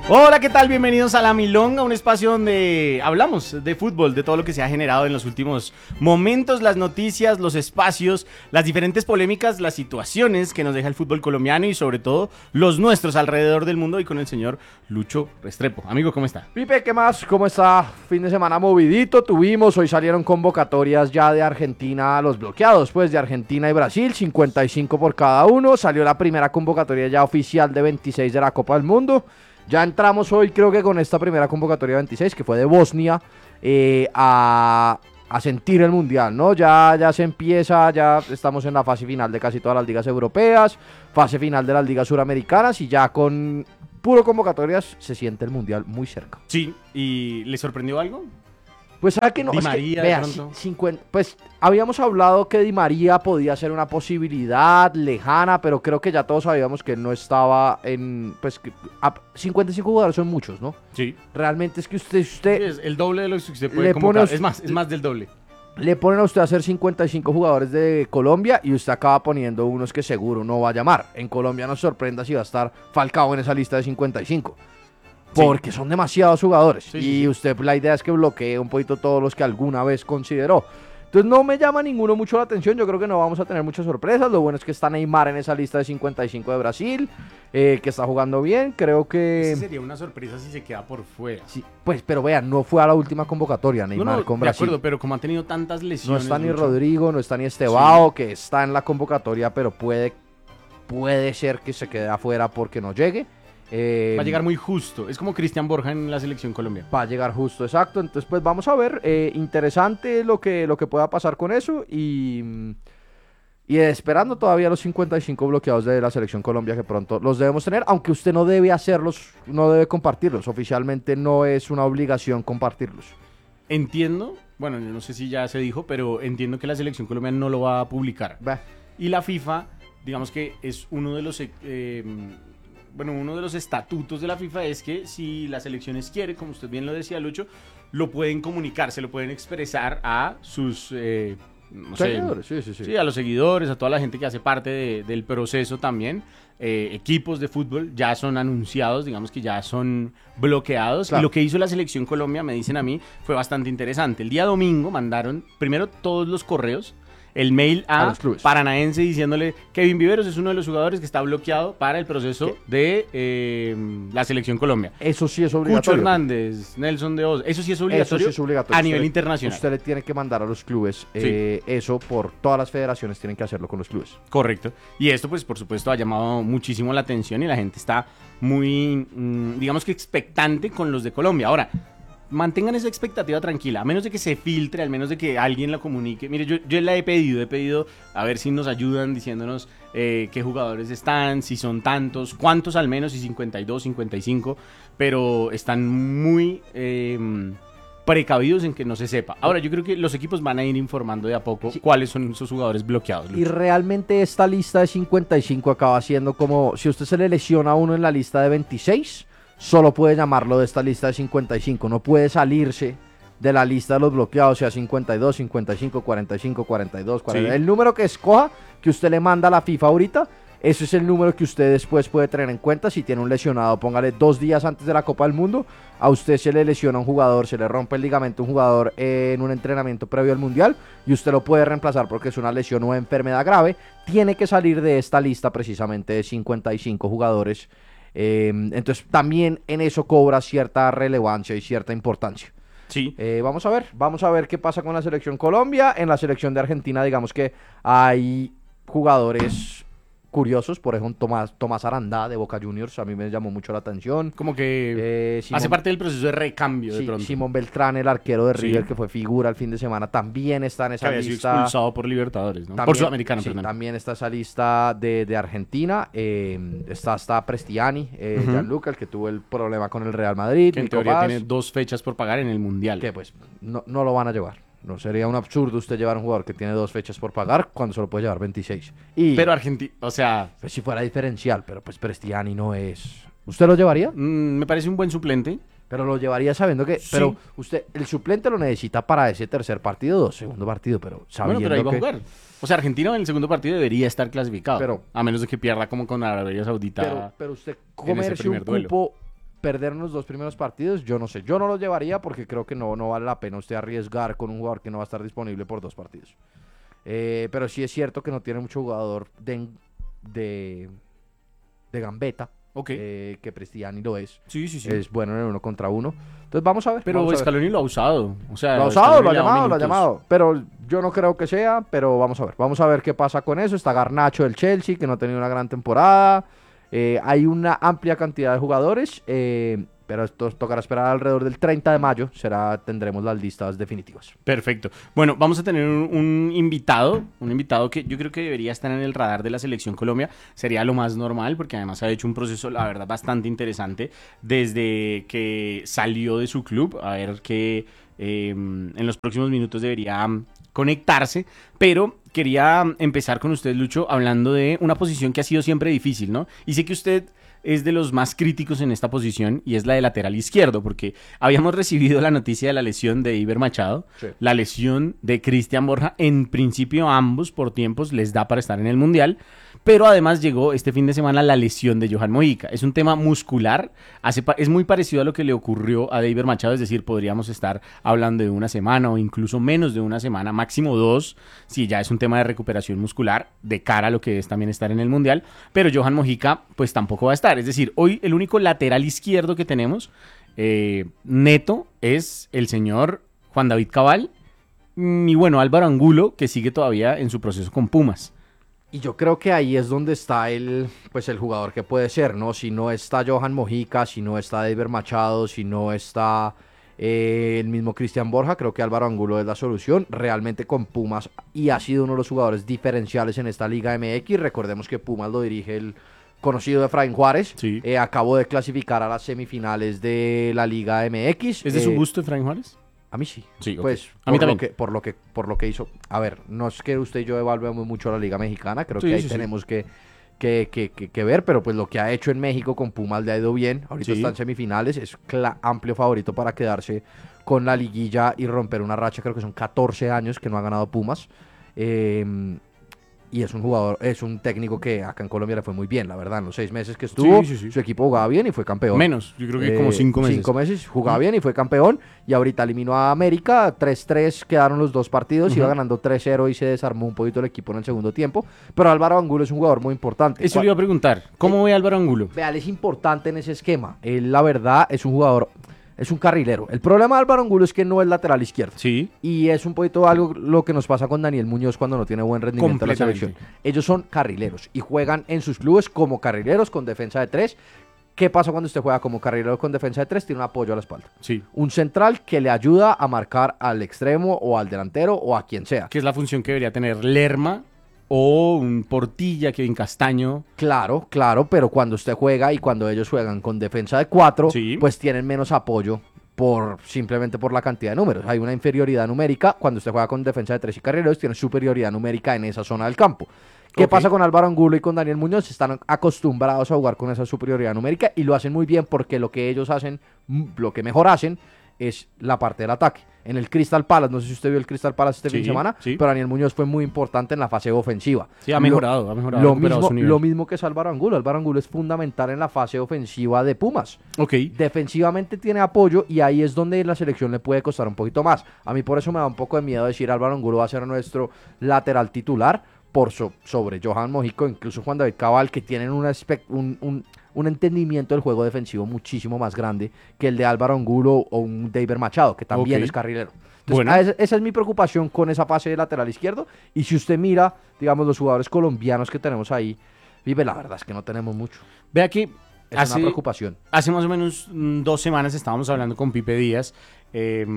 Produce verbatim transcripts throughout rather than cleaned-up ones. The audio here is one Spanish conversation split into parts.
Hola, ¿qué tal? Bienvenidos a La Milonga, un espacio donde hablamos de fútbol, de todo lo que se ha generado en los últimos momentos, las noticias, los espacios, las diferentes polémicas, las situaciones que nos deja el fútbol colombiano y sobre todo los nuestros alrededor del mundo, y con el señor Lucho Restrepo. Amigo, ¿cómo está? Pipe, ¿qué más? ¿Cómo está? Fin de semana movidito tuvimos, hoy salieron convocatorias ya de Argentina a los bloqueados, pues de Argentina y Brasil, cincuenta y cinco por cada uno, salió la primera convocatoria ya oficial de veintiséis de la Copa del Mundo. Ya entramos hoy, creo que con esta primera convocatoria veintiséis, que fue de Bosnia, eh, a, a sentir el Mundial, ¿no? Ya, ya se empieza, ya estamos en la fase final de casi todas las ligas europeas, fase final de las ligas suramericanas, y ya con puro convocatorias se siente el Mundial muy cerca. Sí, ¿y le sorprendió algo? Pues sabe que no, Di es María, que, de vea, pronto. cincuenta, pues habíamos hablado que Di María podía ser una posibilidad lejana, pero creo que ya todos sabíamos que él no estaba en, pues que, a, cincuenta y cinco jugadores son muchos, ¿no? Sí. Realmente es que usted, usted Sí, es el doble de lo que usted puede le convocar. pone- Es más, es más del doble. le ponen a usted a hacer cincuenta y cinco jugadores de Colombia y usted acaba poniendo unos que seguro no va a llamar. En Colombia no se sorprenda si va a estar Falcao en esa lista de cincuenta y cinco. Porque sí, son demasiados jugadores. Sí, y sí, sí. usted, la idea es que bloquee un poquito todos los que alguna vez consideró. Entonces no me llama ninguno mucho la atención. Yo creo que no vamos a tener muchas sorpresas. Lo bueno es que está Neymar en esa lista de cincuenta y cinco de Brasil, eh, que está jugando bien. Creo que... Esa sería una sorpresa si se queda por fuera. Sí, pues, pero vean, no fue a la última convocatoria Neymar No, no, con de Brasil. acuerdo, pero como han tenido tantas No lesiones... está ni Lucho, Rodrigo, no está ni Estebao, que está en la convocatoria, pero puede, puede ser que se quede afuera porque no llegue. Eh, va a llegar muy justo. Es como Cristian Borja en la selección Colombia. Va a llegar justo, exacto. Entonces, pues vamos a ver. Eh, interesante lo que, lo que pueda pasar con eso. Y, y esperando todavía los cincuenta y cinco bloqueados de la selección Colombia, que pronto los debemos tener. Aunque usted no debe hacerlos, no debe compartirlos. Oficialmente no es una obligación compartirlos. Entiendo, bueno, yo no sé si ya se dijo, pero entiendo que la selección colombiana no lo va a publicar. Bah. Y la FIFA, digamos que es uno de los... Eh, bueno, uno de los estatutos de la FIFA es que si las selecciones quieren, como usted bien lo decía, Lucho, lo pueden comunicar, se lo pueden expresar a sus... Eh, no sé, Seguidores, sí, sí, sí. sí, a los seguidores, a toda la gente que hace parte de, del proceso también. Eh, equipos de fútbol ya son anunciados, digamos que ya son bloqueados. Claro. Y lo que hizo la selección Colombia, me dicen a mí, fue bastante interesante. El día domingo mandaron primero todos los correos, el mail a, A los clubes. Paranaense diciéndole: Kevin Viveros es uno de los jugadores que está bloqueado para el proceso de eh, la selección Colombia. Eso sí es Cucho obligatorio. Hernández, Nelson de Oz, eso sí es Eso obligatorio, sí es obligatorio. a nivel Usted- internacional. Usted le tiene que mandar a los clubes eh, eso por todas las federaciones, tienen que hacerlo con los clubes. Correcto. Y esto, pues, por supuesto, ha llamado muchísimo la atención y la gente está muy, mmm, digamos que expectante con los de Colombia. Ahora, mantengan esa expectativa tranquila, a menos de que se filtre, al menos de que alguien la comunique. Mire, yo, yo la he pedido, he pedido a ver si nos ayudan diciéndonos eh, qué jugadores están, si son tantos, cuántos al menos, si cincuenta y dos, cincuenta y cinco, pero están muy... Eh, precavidos en que no se sepa. Ahora, yo creo que los equipos van a ir informando de a poco Sí. cuáles son esos jugadores bloqueados. Y Lucho. realmente esta lista de cincuenta y cinco acaba siendo como, si usted se le lesiona a uno en la lista de veintiséis, solo puede llamarlo de esta lista de cincuenta y cinco, no puede salirse de la lista de los bloqueados, sea cincuenta y dos, cincuenta y cinco, cuarenta y cinco, cuarenta y dos, cuarenta. Sí. El número que escoja, que usted le manda a la FIFA ahorita, ese es el número que usted después puede tener en cuenta. Si tiene un lesionado, póngale dos días antes de la Copa del Mundo, a usted se le lesiona un jugador, se le rompe el ligamento a un jugador en un entrenamiento previo al Mundial y usted lo puede reemplazar porque es una lesión o enfermedad grave, tiene que salir de esta lista precisamente de cincuenta y cinco jugadores. Eh, entonces también en eso cobra cierta relevancia y cierta importancia. Sí. Eh, vamos a ver, vamos a ver qué pasa con la selección Colombia. En la selección de Argentina, digamos que hay jugadores curiosos, por ejemplo, Tomás, Tomás Arandá de Boca Juniors, a mí me llamó mucho la atención. Como que Eh, hace Simón- parte del proceso de recambio de Sí, pronto. Simón Beltrán, el arquero de Sí. River, que fue figura el fin de semana, también está en que esa había sido lista. expulsado por Libertadores, ¿no? También- por Sudamericano, sí, perdón. también está esa lista de, de Argentina. eh, está, está Prestiani, eh, Ujú. Gianluca, el que tuvo el problema con el Real Madrid. Que en Nico teoría Paz, tiene dos fechas por pagar en el Mundial. que pues no, no lo van a llevar. No sería un absurdo usted llevar a un jugador que tiene dos fechas por pagar cuando solo puede llevar veintiséis. Y Pero Argentina, o sea, pues, si fuera diferencial, pero pues Prestiani no es. ¿Usted lo llevaría? mm, me parece un buen suplente. Pero lo llevaría sabiendo que. Sí. Pero usted, el suplente lo necesita para ese tercer partido o segundo partido, pero sabiendo Bueno, pero ahí va a que. jugar. O sea, Argentina en el segundo partido debería estar clasificado. Pero- a menos de que pierda como con Arabia Saudita. Pero, pero usted comerse un primer duelo. cupo perder los dos primeros partidos, yo no sé. Yo no los llevaría porque creo que no, no vale la pena usted arriesgar con un jugador que no va a estar disponible por dos partidos. Eh, pero sí es cierto que no tiene mucho jugador de, de, de gambeta. Okay. Eh, que Prestiani lo es. Sí, sí, sí. Es bueno en el uno contra uno. Entonces vamos a ver. Pero vamos Scaloni a ver. lo ha usado. O sea, lo ha usado, lo ha llamado, minutos. lo ha llamado. Pero yo no creo que sea, pero vamos a ver. Vamos a ver qué pasa con eso. Está Garnacho del Chelsea, que no ha tenido una gran temporada. Eh, hay una amplia cantidad de jugadores, eh, pero esto tocará esperar alrededor del treinta de mayo. Será, tendremos las listas definitivas. Perfecto. Bueno, vamos a tener un, un invitado, un invitado que yo creo que debería estar en el radar de la Selección Colombia. Sería lo más normal, porque además ha hecho un proceso, la verdad, bastante interesante desde que salió de su club. A ver que eh, en los próximos minutos debería conectarse, pero quería empezar con usted, Lucho, hablando de una posición que ha sido siempre difícil, ¿no? Y sé que usted es de los más críticos en esta posición y es la de lateral izquierdo, porque habíamos recibido la noticia de la lesión de Iber Machado, sí. La lesión de Cristian Borja, en principio ambos por tiempos les da para estar en el Mundial, pero además llegó este fin de semana la lesión de Johan Mojica. Es un tema muscular, hace pa- es muy parecido a lo que le ocurrió a Iber Machado, es decir, podríamos estar hablando de una semana o incluso menos de una semana, máximo dos, si ya es un tema de recuperación muscular de cara a lo que es también estar en el Mundial, pero Johan Mojica pues tampoco va a estar. Es decir, hoy el único lateral izquierdo que tenemos eh, neto es el señor Juan David Cabal y bueno, Álvaro Angulo, que sigue todavía en su proceso con Pumas. Y yo creo que ahí es donde está el, pues el jugador que puede ser, ¿no? Si no está Johan Mojica, si no está David Machado, si no está eh, el mismo Cristian Borja, creo que Álvaro Angulo es la solución. Realmente con Pumas, y ha sido uno de los jugadores diferenciales en esta Liga M X. Recordemos que Pumas lo dirige el conocido Efraín Juárez. Sí. Eh, acabó de clasificar a las semifinales de la Liga M X. ¿Es de eh, su gusto Efraín Juárez? A mí sí. Sí, okay. Pues a mí por también. Lo que, por, lo que, por lo que hizo. A ver, no es que usted y yo evaluemos mucho a la Liga Mexicana, creo sí, que ahí sí, tenemos sí. que, que, que, que, que ver, pero pues lo que ha hecho en México con Pumas le ha ido bien. Ahorita Sí. está en semifinales, es cla- amplio favorito para quedarse con la liguilla y romper una racha. Creo que son catorce años que no ha ganado Pumas. Eh, y es un jugador, es un técnico que acá en Colombia le fue muy bien, la verdad. En los seis meses que estuvo, Sí, sí, sí. su equipo jugaba bien y fue campeón. Menos, yo creo que como Eh, cinco meses. Cinco meses, jugaba bien y fue campeón. Y ahorita eliminó a América, tres tres quedaron los dos partidos, Uh-huh. iba ganando tres cero y se desarmó un poquito el equipo en el segundo tiempo. Pero Álvaro Angulo es un jugador muy importante. Eso le iba a preguntar, ¿cómo ve a Álvaro Angulo? Vea, él es importante en ese esquema. Él, la verdad, es un jugador, es un carrilero. El problema de Álvaro Angulo es que no es lateral izquierdo. Sí. Y es un poquito algo lo que nos pasa con Daniel Muñoz cuando no tiene buen rendimiento en la selección. Ellos son carrileros y juegan en sus clubes como carrileros con defensa de tres. ¿Qué pasa cuando usted juega como carrilero con defensa de tres? Tiene un apoyo a la espalda. Sí. Un central que le ayuda a marcar al extremo o al delantero o a quien sea. Que es la función que debería tener Lerma o un Portilla, Kevin Castaño. Claro, claro, pero cuando usted juega y cuando ellos juegan con defensa de cuatro, Sí. pues tienen menos apoyo por simplemente por la cantidad de números. Hay una inferioridad numérica. Cuando usted juega con defensa de tres y carrileros, tiene superioridad numérica en esa zona del campo. ¿Qué Ok. pasa con Álvaro Angulo y con Daniel Muñoz? Están acostumbrados a jugar con esa superioridad numérica y lo hacen muy bien porque lo que ellos hacen, mm, lo que mejor hacen, es la parte del ataque. En el Crystal Palace, no sé si usted vio el Crystal Palace este Sí, fin de semana, sí. pero Daniel Muñoz fue muy importante en la fase ofensiva. Sí, ha mejorado, ha mejorado, ha Lo recuperado mismo, su nivel. lo mismo que es Álvaro Angulo. Álvaro Angulo es fundamental en la fase ofensiva de Pumas. Ok. Defensivamente tiene apoyo y ahí es donde la selección le puede costar un poquito más. A mí por eso me da un poco de miedo decir Álvaro Angulo va a ser nuestro lateral titular por so- sobre Johan Mojica, incluso Juan David Cabal, que tienen un, aspect- un, un, un entendimiento del juego defensivo muchísimo más grande que el de Álvaro Angulo o un David Machado, que también Ok. es carrilero. Entonces, Bueno. a esa, esa es mi preocupación con esa fase de lateral izquierdo. Y si usted mira, digamos, los jugadores colombianos que tenemos ahí, vive, la verdad es que no tenemos mucho. Vea que Es hace, una preocupación. hace más o menos mm, dos semanas estábamos hablando con Pipe Díaz eh,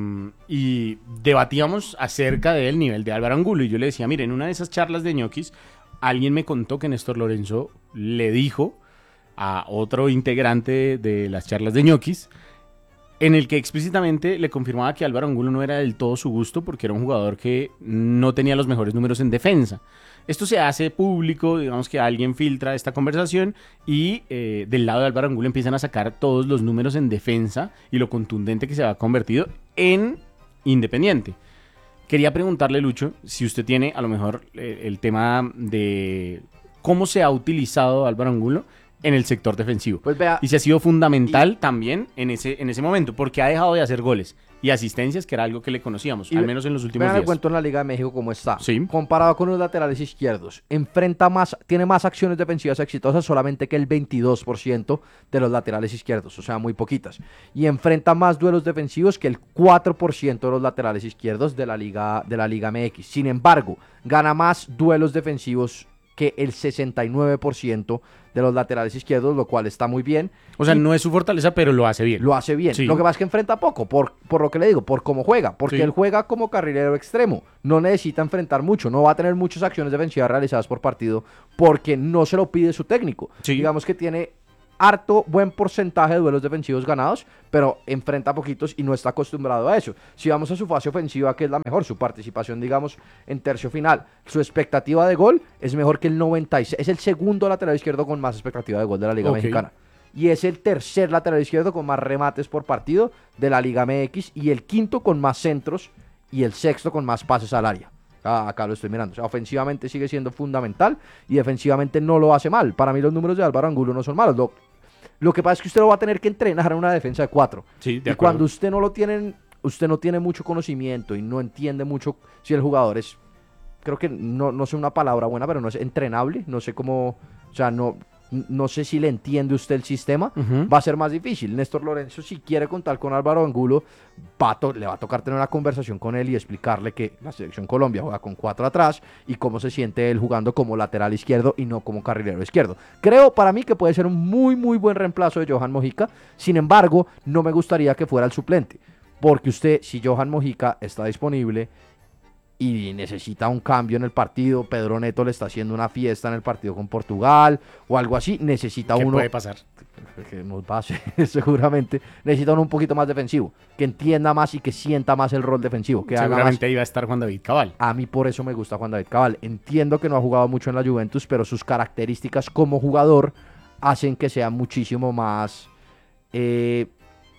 y debatíamos acerca del nivel de Álvaro Angulo. Y yo le decía, mire, en una de esas charlas de ñoquis, alguien me contó que Néstor Lorenzo le dijo a otro integrante de las charlas de ñoquis, en el que explícitamente le confirmaba que Álvaro Angulo no era del todo su gusto porque era un jugador que no tenía los mejores números en defensa. Esto se hace público, digamos que alguien filtra esta conversación y eh, del lado de Álvaro Angulo empiezan a sacar todos los números en defensa y lo contundente que se ha convertido en Independiente. Quería preguntarle, Lucho, si usted tiene a lo mejor eh, el tema de cómo se ha utilizado Álvaro Angulo en el sector defensivo. Pues vea, y se ha sido fundamental y... también en ese, en ese momento, porque ha dejado de hacer goles y asistencias, que era algo que le conocíamos, y al menos en los últimos vean días. el cuento en la Liga de México cómo está. Sí. Comparado con los laterales izquierdos, enfrenta más, tiene más acciones defensivas exitosas solamente que el veintidós por ciento de los laterales izquierdos, o sea, muy poquitas. Y enfrenta más duelos defensivos que el cuatro por ciento de los laterales izquierdos de la Liga, de la Liga M X. Sin embargo, gana más duelos defensivos que el sesenta y nueve por ciento de los laterales izquierdos, lo cual está muy bien. O sea, no es su fortaleza, pero lo hace bien. Lo hace bien. Sí. Lo que pasa es que enfrenta poco, por, por lo que le digo, por cómo juega. Porque Sí. él juega como carrilero extremo. No necesita enfrentar mucho. No va a tener muchas acciones defensivas realizadas por partido porque no se lo pide su técnico. Sí. Digamos que tiene harto buen porcentaje de duelos defensivos ganados, pero enfrenta poquitos y no está acostumbrado a eso. Si vamos a su fase ofensiva, que es la mejor, su participación, digamos, en tercio final, su expectativa de gol es mejor que el noventa y seis, es el segundo lateral izquierdo con más expectativa de gol de la Liga Okay. Mexicana. Y es el tercer lateral izquierdo con más remates por partido de la Liga M X y el quinto con más centros y el sexto con más pases al área. Ah, acá lo estoy mirando. O sea, ofensivamente sigue siendo fundamental y defensivamente no lo hace mal. Para mí los números de Álvaro Angulo no son malos. Lo, lo que pasa es que usted lo va a tener que entrenar en una defensa de cuatro. Sí, de y acuerdo. cuando usted no lo tiene, usted no tiene mucho conocimiento y no entiende mucho si el jugador es, creo que no, no sé una palabra buena, pero no es entrenable. No sé cómo, o sea, no... No sé si le entiende usted el sistema, Uh-huh. va a ser más difícil. Néstor Lorenzo, si quiere contar con Álvaro Angulo, va a to- le va a tocar tener una conversación con él y explicarle que la selección Colombia juega con cuatro atrás y cómo se siente él jugando como lateral izquierdo y no como carrilero izquierdo. Creo para mí que puede ser un muy muy buen reemplazo de Johan Mojica, sin embargo, no me gustaría que fuera el suplente, porque usted, si Johan Mojica está disponible y necesita un cambio en el partido, Pedro Neto le está haciendo una fiesta en el partido con Portugal o algo así, necesita ¿Qué uno puede pasar? que nos va a hacer seguramente, necesita uno un poquito más defensivo, que entienda más y que sienta más el rol defensivo, que haga más. Seguramente ahí va a estar Juan David Cabal. A mí por eso me gusta Juan David Cabal. Entiendo que no ha jugado mucho en la Juventus, pero sus características como jugador hacen que sea muchísimo más eh,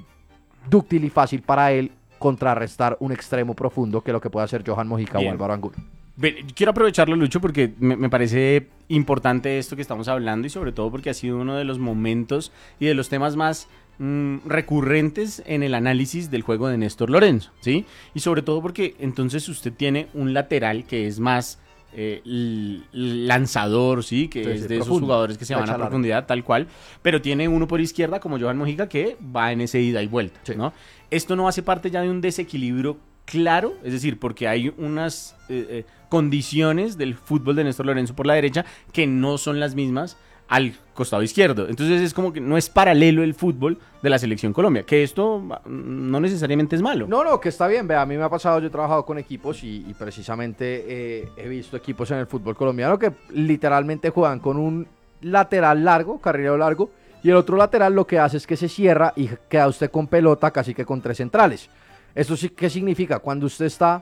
dúctil y fácil para él contrarrestar un extremo profundo que lo que puede hacer Johan Mojica Bien. o Álvaro Angulo. Ven, quiero aprovecharlo, Lucho, porque me, me parece importante esto que estamos hablando y sobre todo porque ha sido uno de los momentos y de los temas más mm, recurrentes en el análisis del juego de Néstor Lorenzo, ¿sí? Y sobre todo porque entonces usted tiene un lateral que es más eh, l- lanzador, ¿sí? Que Sí, es sí, de esos profundo, jugadores que se van a flecha larga. profundidad, tal cual, pero tiene uno por izquierda como Johan Mojica que va en ese ida y vuelta, Sí. ¿no? Esto no hace parte ya de un desequilibrio claro, es decir, porque hay unas eh, eh, condiciones del fútbol de Néstor Lorenzo por la derecha que no son las mismas al costado izquierdo. Entonces es como que no es paralelo el fútbol de la selección Colombia, que esto mm, no necesariamente es malo. No, no, que está bien, vea, a mí me ha pasado, yo he trabajado con equipos y, y precisamente eh, he visto equipos en el fútbol colombiano que literalmente juegan con un lateral largo, carrilero largo, y el otro lateral lo que hace es que se cierra y queda usted con pelota casi que con tres centrales. ¿Esto sí qué significa? Cuando usted está,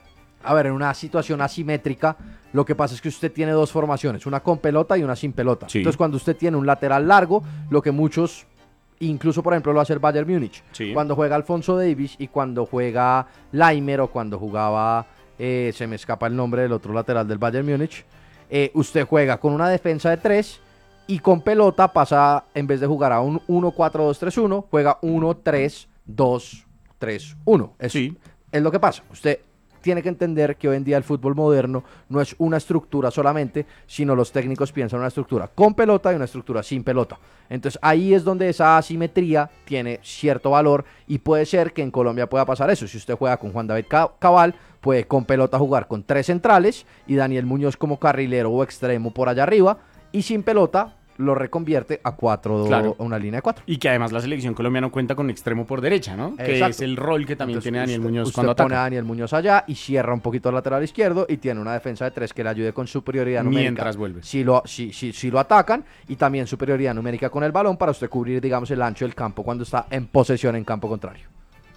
a ver, en una situación asimétrica, lo que pasa es que usted tiene dos formaciones, una con pelota y una sin pelota. Sí. Entonces cuando usted tiene un lateral largo, lo que muchos, incluso por ejemplo lo hace el Bayern Múnich, Sí. cuando juega Alfonso Davies y cuando juega Laimer o cuando jugaba, eh, se me escapa el nombre del otro lateral del Bayern Múnich, eh, usted juega con una defensa de tres y con pelota pasa, en vez de jugar a un uno cuatro dos tres uno, juega uno tres dos tres uno. Eso Sí. es lo que pasa. Usted tiene que entender que hoy en día el fútbol moderno no es una estructura solamente, sino los técnicos piensan una estructura con pelota y una estructura sin pelota. Entonces ahí es donde esa asimetría tiene cierto valor y puede ser que en Colombia pueda pasar eso. Si usted juega con Juan David Ca- Cabal, puede con pelota jugar con tres centrales y Daniel Muñoz como carrilero o extremo por allá arriba, y sin pelota lo reconvierte a cuatro, Claro. a una línea de cuatro. Y que además la selección colombiana cuenta con extremo por derecha, ¿no? Que Exacto. es el rol que también Entonces, tiene Daniel usted- Muñoz usted cuando pone ataca. a Daniel Muñoz allá y cierra un poquito el lateral izquierdo y tiene una defensa de tres que le ayude con superioridad numérica. Mientras vuelve. Si lo, si, si, si lo atacan, y también superioridad numérica con el balón para usted cubrir, digamos, el ancho del campo cuando está en posesión en campo contrario.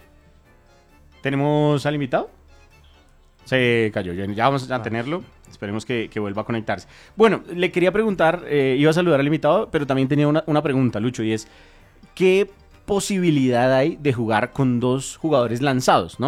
¿Tenemos al invitado? Se cayó, ya, ya vamos a Ah. tenerlo. Esperemos que, que vuelva a conectarse. Bueno, le quería preguntar, eh, iba a saludar al invitado, pero también tenía una, una pregunta, Lucho, y es, ¿qué posibilidad hay de jugar con dos jugadores lanzados, no?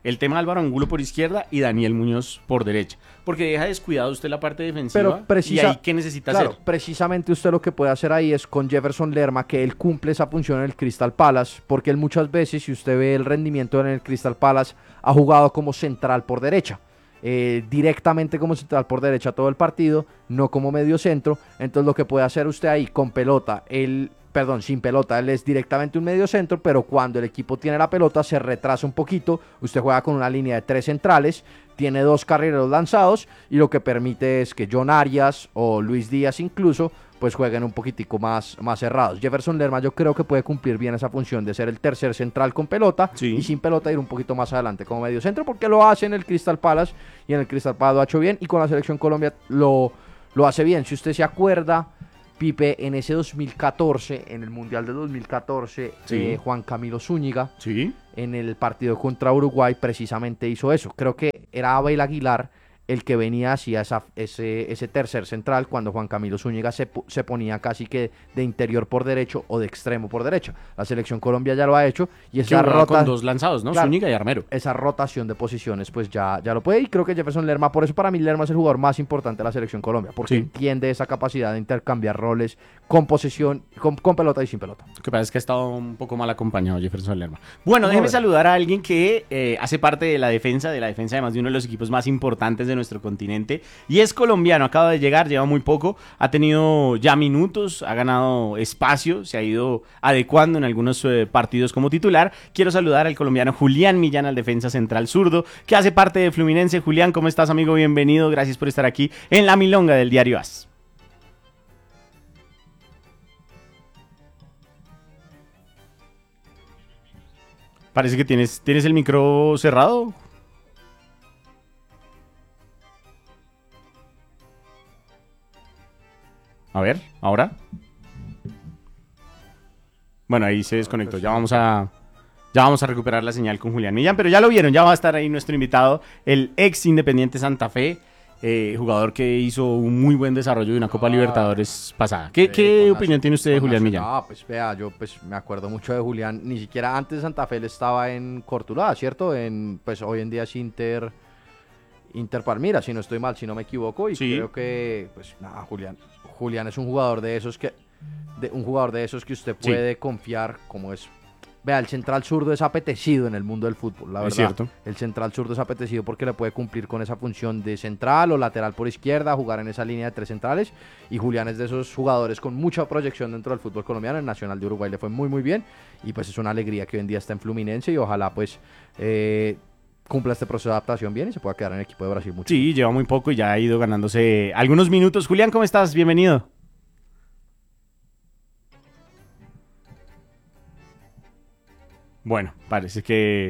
el tema de Álvaro Angulo por izquierda y Daniel Muñoz por derecha. Porque deja descuidado usted la parte defensiva. Pero precisa, y ahí, ¿qué necesita claro, hacer? Precisamente usted lo que puede hacer ahí es con Jefferson Lerma, que él cumple esa función en el Crystal Palace, porque él muchas veces, si usted ve el rendimiento en el Crystal Palace, ha jugado como central por derecha. Eh, directamente como central por derecha todo el partido, no como medio centro. Entonces lo que puede hacer usted ahí con pelota, él, perdón, sin pelota, él es directamente un medio centro, pero cuando el equipo tiene la pelota se retrasa un poquito, usted juega con una línea de tres centrales, tiene dos carrileros lanzados y lo que permite es que John Arias o Luis Díaz incluso pues jueguen un poquitico más, más cerrados. Jefferson Lerma yo creo que puede cumplir bien esa función de ser el tercer central con pelota, sí, y sin pelota ir un poquito más adelante como medio centro, porque lo hace en el Crystal Palace y en el Crystal Palace lo ha hecho bien y con la selección Colombia lo, lo hace bien. Si usted se acuerda, Pipe, en ese dos mil catorce, en el Mundial de dos mil catorce, sí, eh, Juan Camilo Zúñiga, sí, en el partido contra Uruguay precisamente hizo eso. Creo que era Abel Aguilar el que venía hacia esa, ese, ese tercer central cuando Juan Camilo Zúñiga se, se ponía casi que de interior por derecho o de extremo por derecha. La selección Colombia ya lo ha hecho y esa rota con dos lanzados, ¿no? Claro, Zúñiga y Armero. Esa rotación de posiciones pues ya, ya lo puede, y creo que Jefferson Lerma, por eso para mí Lerma es el jugador más importante de la selección Colombia, porque sí, entiende esa capacidad de intercambiar roles con posesión, con, con pelota y sin pelota. Lo que pasa es que ha estado un poco mal acompañado Jefferson Lerma. Bueno, déjeme saludar a alguien que eh, hace parte de la defensa, de la defensa además de uno de los equipos más importantes de nuestro continente, y es colombiano, acaba de llegar, lleva muy poco, ha tenido ya minutos, ha ganado espacio, se ha ido adecuando en algunos eh, partidos como titular. Quiero saludar al colombiano Julián Millán, al defensa central zurdo, que hace parte de Fluminense. Julián, ¿cómo estás, amigo? Bienvenido, gracias por estar aquí en La Milonga del Diario AS. Parece que tienes, ¿tienes el micro cerrado? A ver, ¿ahora? Bueno, ahí se desconectó. Ya vamos a, ya vamos a recuperar la señal con Julián Millán, pero ya lo vieron, ya va a estar ahí nuestro invitado, el ex Independiente Santa Fe, eh, jugador que hizo un muy buen desarrollo de una Copa ah, Libertadores pasada. ¿Qué, sí, qué opinión tiene usted de Julián Millán? Ah, pues vea, yo pues me acuerdo mucho de Julián. Ni siquiera antes de Santa Fe él estaba en Cortuluá, ¿cierto? En, pues hoy en día es Inter, Inter Palmira, si no estoy mal, si no me equivoco. Y sí, creo que, pues nada, Julián, Julián es un jugador de esos que, de, un jugador de esos que usted puede sí. confiar, como es. Vea, el central zurdo es apetecido en el mundo del fútbol, la verdad. Es cierto. El central zurdo es apetecido porque le puede cumplir con esa función de central o lateral por izquierda, jugar en esa línea de tres centrales. Y Julián es de esos jugadores con mucha proyección dentro del fútbol colombiano. En Nacional de Uruguay le fue muy, muy bien. Y pues es una alegría que hoy en día está en Fluminense y ojalá pues eh, cumpla este proceso de adaptación bien y se pueda quedar en el equipo de Brasil mucho. Sí, lleva muy poco y ya ha ido ganándose algunos minutos. Julián, ¿cómo estás? Bienvenido. Bueno, parece que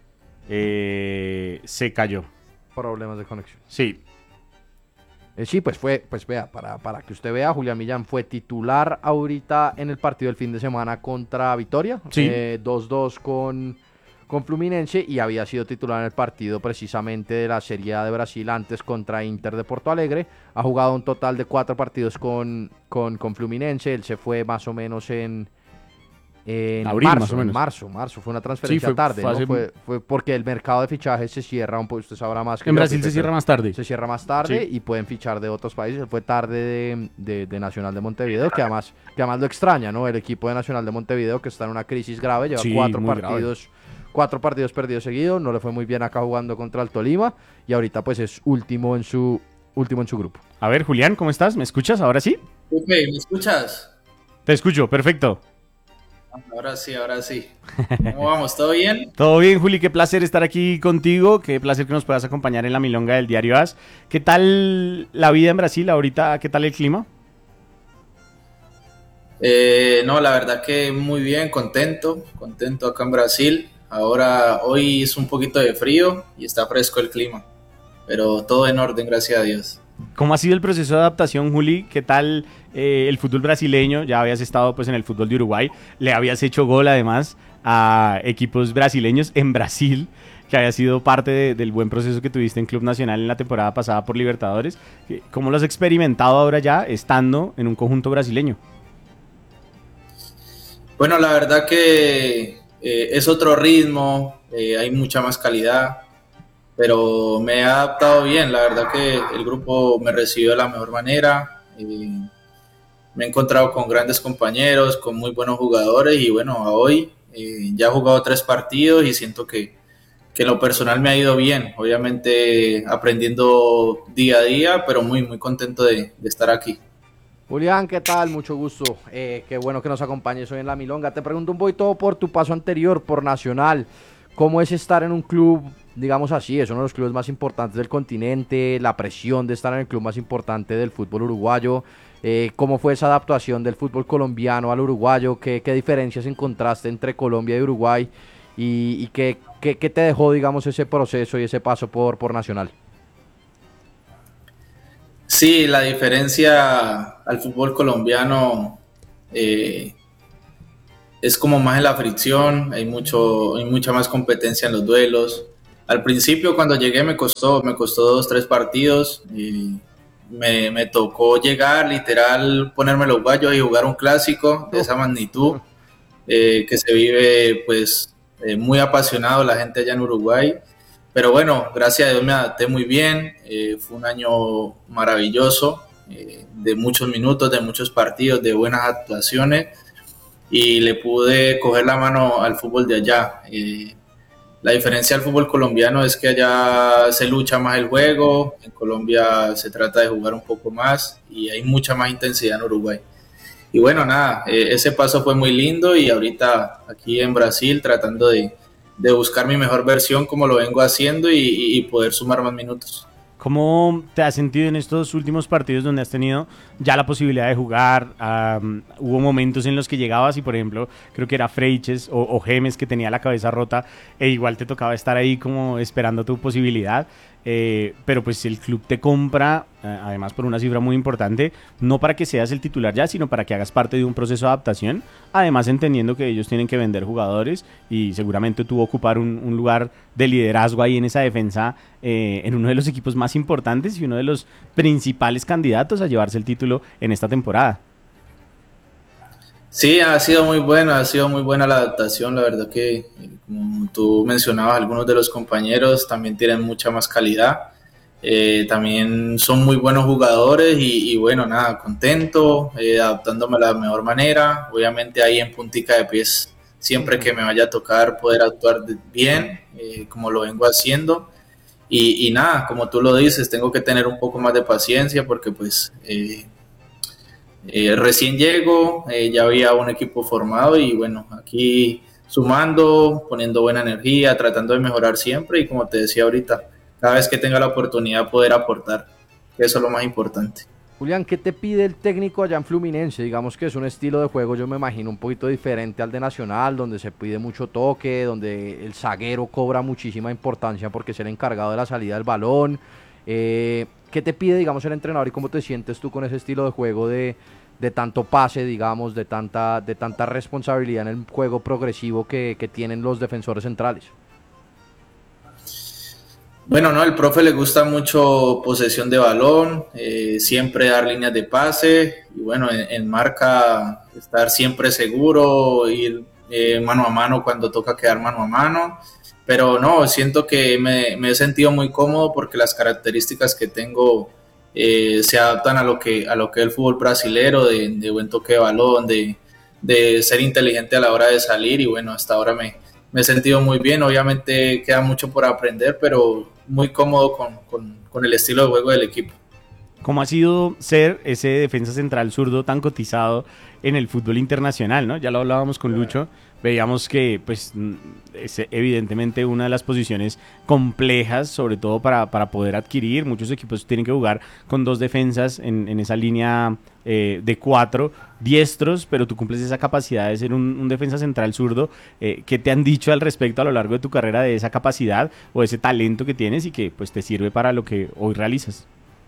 eh, se cayó. Problemas de conexión. Sí. Eh, sí, pues fue, pues vea, para, para que usted vea, Julián Millán fue titular ahorita en el partido del fin de semana contra Vitória. Sí. Eh, dos dos con, con Fluminense y había sido titular en el partido precisamente de la Serie A de Brasil antes contra Inter de Porto Alegre. Ha jugado un total de cuatro partidos con, con, con Fluminense. Él se fue más o menos en... En Abril, marzo, más o menos. en marzo, marzo, fue una transferencia sí, fue, tarde, fue, ¿no? hace... fue, fue porque el mercado de fichajes se cierra un poco, usted sabrá más que en yo, Brasil se cierra más tarde. Se cierra más tarde sí. y pueden fichar de otros países. Él fue tarde de, de, de Nacional de Montevideo, que además, que además lo extraña, ¿no? El equipo de Nacional de Montevideo que está en una crisis grave, lleva sí, cuatro partidos, grave. cuatro partidos perdidos seguidos, no le fue muy bien acá jugando contra el Tolima y ahorita pues es último en su último en su grupo. A ver, Julián, ¿cómo estás? ¿Me escuchas ahora sí? Ok, ¿me escuchas? Te escucho, perfecto. Ahora sí, ahora sí. ¿Cómo vamos? ¿Todo bien? Todo bien, Juli. Qué placer estar aquí contigo. Qué placer que nos puedas acompañar en la Milonga del Diario AS. ¿Qué tal la vida en Brasil ahorita? ¿Qué tal el clima? Eh, no, la verdad que muy bien, contento. Contento acá en Brasil. Ahora, hoy es un poquito de frío y está fresco el clima. Pero todo en orden, gracias a Dios. ¿Cómo ha sido el proceso de adaptación, Juli? ¿Qué tal eh, el fútbol brasileño? Ya habías estado pues en el fútbol de Uruguay, le habías hecho gol además a equipos brasileños en Brasil, que había sido parte de, del buen proceso que tuviste en Club Nacional en la temporada pasada por Libertadores. ¿Cómo lo has experimentado ahora ya estando en un conjunto brasileño? Bueno, la verdad que eh, es otro ritmo, eh, hay mucha más calidad, pero me he adaptado bien. La verdad que el grupo me recibió de la mejor manera. Eh, me he encontrado con grandes compañeros, con muy buenos jugadores y bueno, a hoy eh, ya he jugado tres partidos y siento que, que en lo personal me ha ido bien. Obviamente aprendiendo día a día, pero muy, muy contento de, de estar aquí. Julián, ¿qué tal? Mucho gusto. Eh, qué bueno que nos acompañes hoy en La Milonga. Te pregunto un poquito por tu paso anterior, por Nacional. ¿Cómo es estar en un club, digamos así, es uno de los clubes más importantes del continente, la presión de estar en el club más importante del fútbol uruguayo? Eh, ¿Cómo fue esa adaptación del fútbol colombiano al uruguayo? ¿Qué, qué diferencias encontraste entre Colombia y Uruguay? ¿Y, y qué, qué, qué te dejó, digamos, ese proceso y ese paso por, por Nacional? Sí, la diferencia al fútbol colombiano eh, es como más en la fricción, hay mucho, hay mucha más competencia en los duelos. Al principio cuando llegué me costó, me costó dos, tres partidos y me, me tocó llegar, literal, ponerme los guayos y jugar un clásico de esa magnitud eh, que se vive pues eh, muy apasionado la gente allá en Uruguay. Pero bueno, gracias a Dios me adapté muy bien, eh, fue un año maravilloso, eh, de muchos minutos, de muchos partidos, de buenas actuaciones y le pude coger la mano al fútbol de allá. Eh, la diferencia del fútbol colombiano es que allá se lucha más el juego, en Colombia se trata de jugar un poco más y hay mucha más intensidad en Uruguay. Y bueno, nada, eh, ese paso fue muy lindo y ahorita aquí en Brasil tratando de, de buscar mi mejor versión como lo vengo haciendo y, y poder sumar más minutos. ¿Cómo te has sentido en estos últimos partidos donde has tenido ya la posibilidad de jugar? Um, hubo momentos en los que llegabas y, por ejemplo, creo que era Freiches o, o Gemes que tenía la cabeza rota e igual te tocaba estar ahí como esperando tu posibilidad. Eh, pero pues el club te compra, eh, además por una cifra muy importante, no para que seas el titular ya, sino para que hagas parte de un proceso de adaptación, además entendiendo que ellos tienen que vender jugadores y seguramente tú ocupar un, un lugar de liderazgo ahí en esa defensa, eh, en uno de los equipos más importantes y uno de los principales candidatos a llevarse el título en esta temporada. Sí, ha sido muy bueno, ha sido muy buena la adaptación, la verdad que como tú mencionabas, algunos de los compañeros también tienen mucha más calidad, eh, también son muy buenos jugadores y, y bueno, nada, contento, eh, adaptándome a la mejor manera, obviamente ahí en puntica de pies, siempre que me vaya a tocar poder actuar bien, eh, como lo vengo haciendo y, y nada, como tú lo dices, tengo que tener un poco más de paciencia porque pues... Eh, Eh, recién llego, eh, ya había un equipo formado y bueno, aquí sumando, poniendo buena energía, tratando de mejorar siempre y como te decía ahorita, cada vez que tenga la oportunidad poder aportar, eso es lo más importante. Julián, ¿qué te pide el técnico allá en Fluminense? Digamos que es un estilo de juego, yo me imagino, un poquito diferente al de Nacional, donde se pide mucho toque, donde el zaguero cobra muchísima importancia porque es el encargado de la salida del balón. Eh, ¿Qué te pide, digamos, el entrenador y cómo te sientes tú con ese estilo de juego de, de tanto pase, digamos, de tanta, de tanta responsabilidad en el juego progresivo que, que tienen los defensores centrales? Bueno, no, el profe le gusta mucho posesión de balón, eh, siempre dar líneas de pase y bueno, en, en marca estar siempre seguro, ir eh, mano a mano cuando toca quedar mano a mano. Pero no, siento que me, me he sentido muy cómodo porque las características que tengo eh, se adaptan a lo que a lo que es el fútbol brasilero, de, de buen toque de balón, de, de ser inteligente a la hora de salir y bueno, hasta ahora me, me he sentido muy bien. Obviamente queda mucho por aprender, pero muy cómodo con, con, con el estilo de juego del equipo. ¿Cómo ha sido ser ese defensa central zurdo tan cotizado en el fútbol internacional, ¿no? Ya lo hablábamos con Lucho, veíamos que pues es evidentemente una de las posiciones complejas, sobre todo para, para poder adquirir. Muchos equipos tienen que jugar con dos defensas en, en esa línea eh, de cuatro diestros, pero tú cumples esa capacidad de ser un, un defensa central zurdo. Eh, ¿Qué te han dicho al respecto a lo largo de tu carrera de esa capacidad o ese talento que tienes y que pues te sirve para lo que hoy realizas?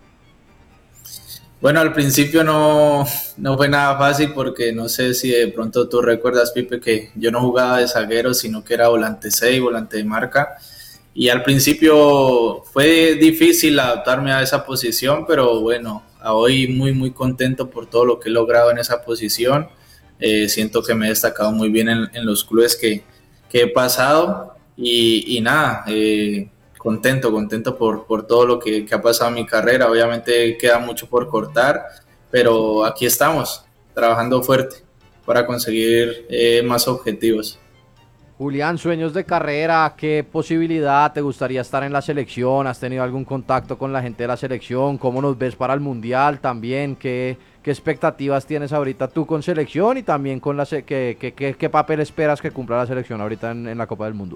Bueno, al principio no, no fue nada fácil porque no sé si de pronto tú recuerdas, Pipe, que yo no jugaba de zaguero, sino que era volante seis, volante de marca. Y al principio fue difícil adaptarme a esa posición, pero bueno, hoy muy, muy contento por todo lo que he logrado en esa posición. Eh, siento que me he destacado muy bien en, en los clubes que, que he pasado y, y nada, eh, contento, contento por, por todo lo que, que ha pasado en mi carrera. Obviamente queda mucho por cortar, pero aquí estamos, trabajando fuerte para conseguir eh, más objetivos. Julián, sueños de carrera, ¿qué posibilidad te gustaría estar en la selección? ¿Has tenido algún contacto con la gente de la selección? ¿Cómo nos ves para el Mundial también? ¿Qué, qué expectativas tienes ahorita tú con selección y también con la se qué, qué, qué, qué papel esperas que cumpla la selección ahorita en, en la Copa del Mundo?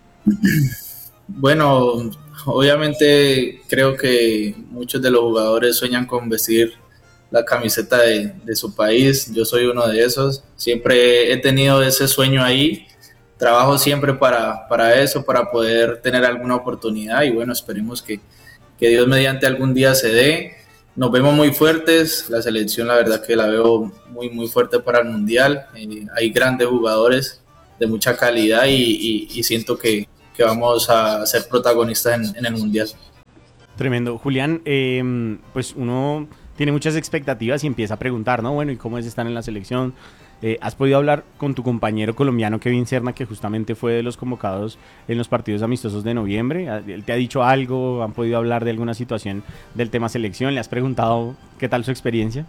Bueno, obviamente creo que muchos de los jugadores sueñan con vestir la camiseta de, de su país. Yo soy uno de esos. Siempre he tenido ese sueño ahí. Trabajo siempre para, para eso, para poder tener alguna oportunidad y bueno, esperemos que, que Dios mediante algún día se dé. Nos vemos muy fuertes, la selección la verdad que la veo muy muy fuerte para el Mundial. Eh, hay grandes jugadores de mucha calidad y, y, y siento que, que vamos a ser protagonistas en, en el Mundial. Tremendo. Julián, eh, pues uno tiene muchas expectativas y empieza a preguntar, ¿no? Bueno, ¿y cómo es estar en la selección? Eh, ¿Has podido hablar con tu compañero colombiano Kevin Serna, que justamente fue de los convocados en los partidos amistosos de noviembre? ¿Él te ha dicho algo? ¿Han podido hablar de alguna situación del tema selección? ¿Le has preguntado qué tal su experiencia?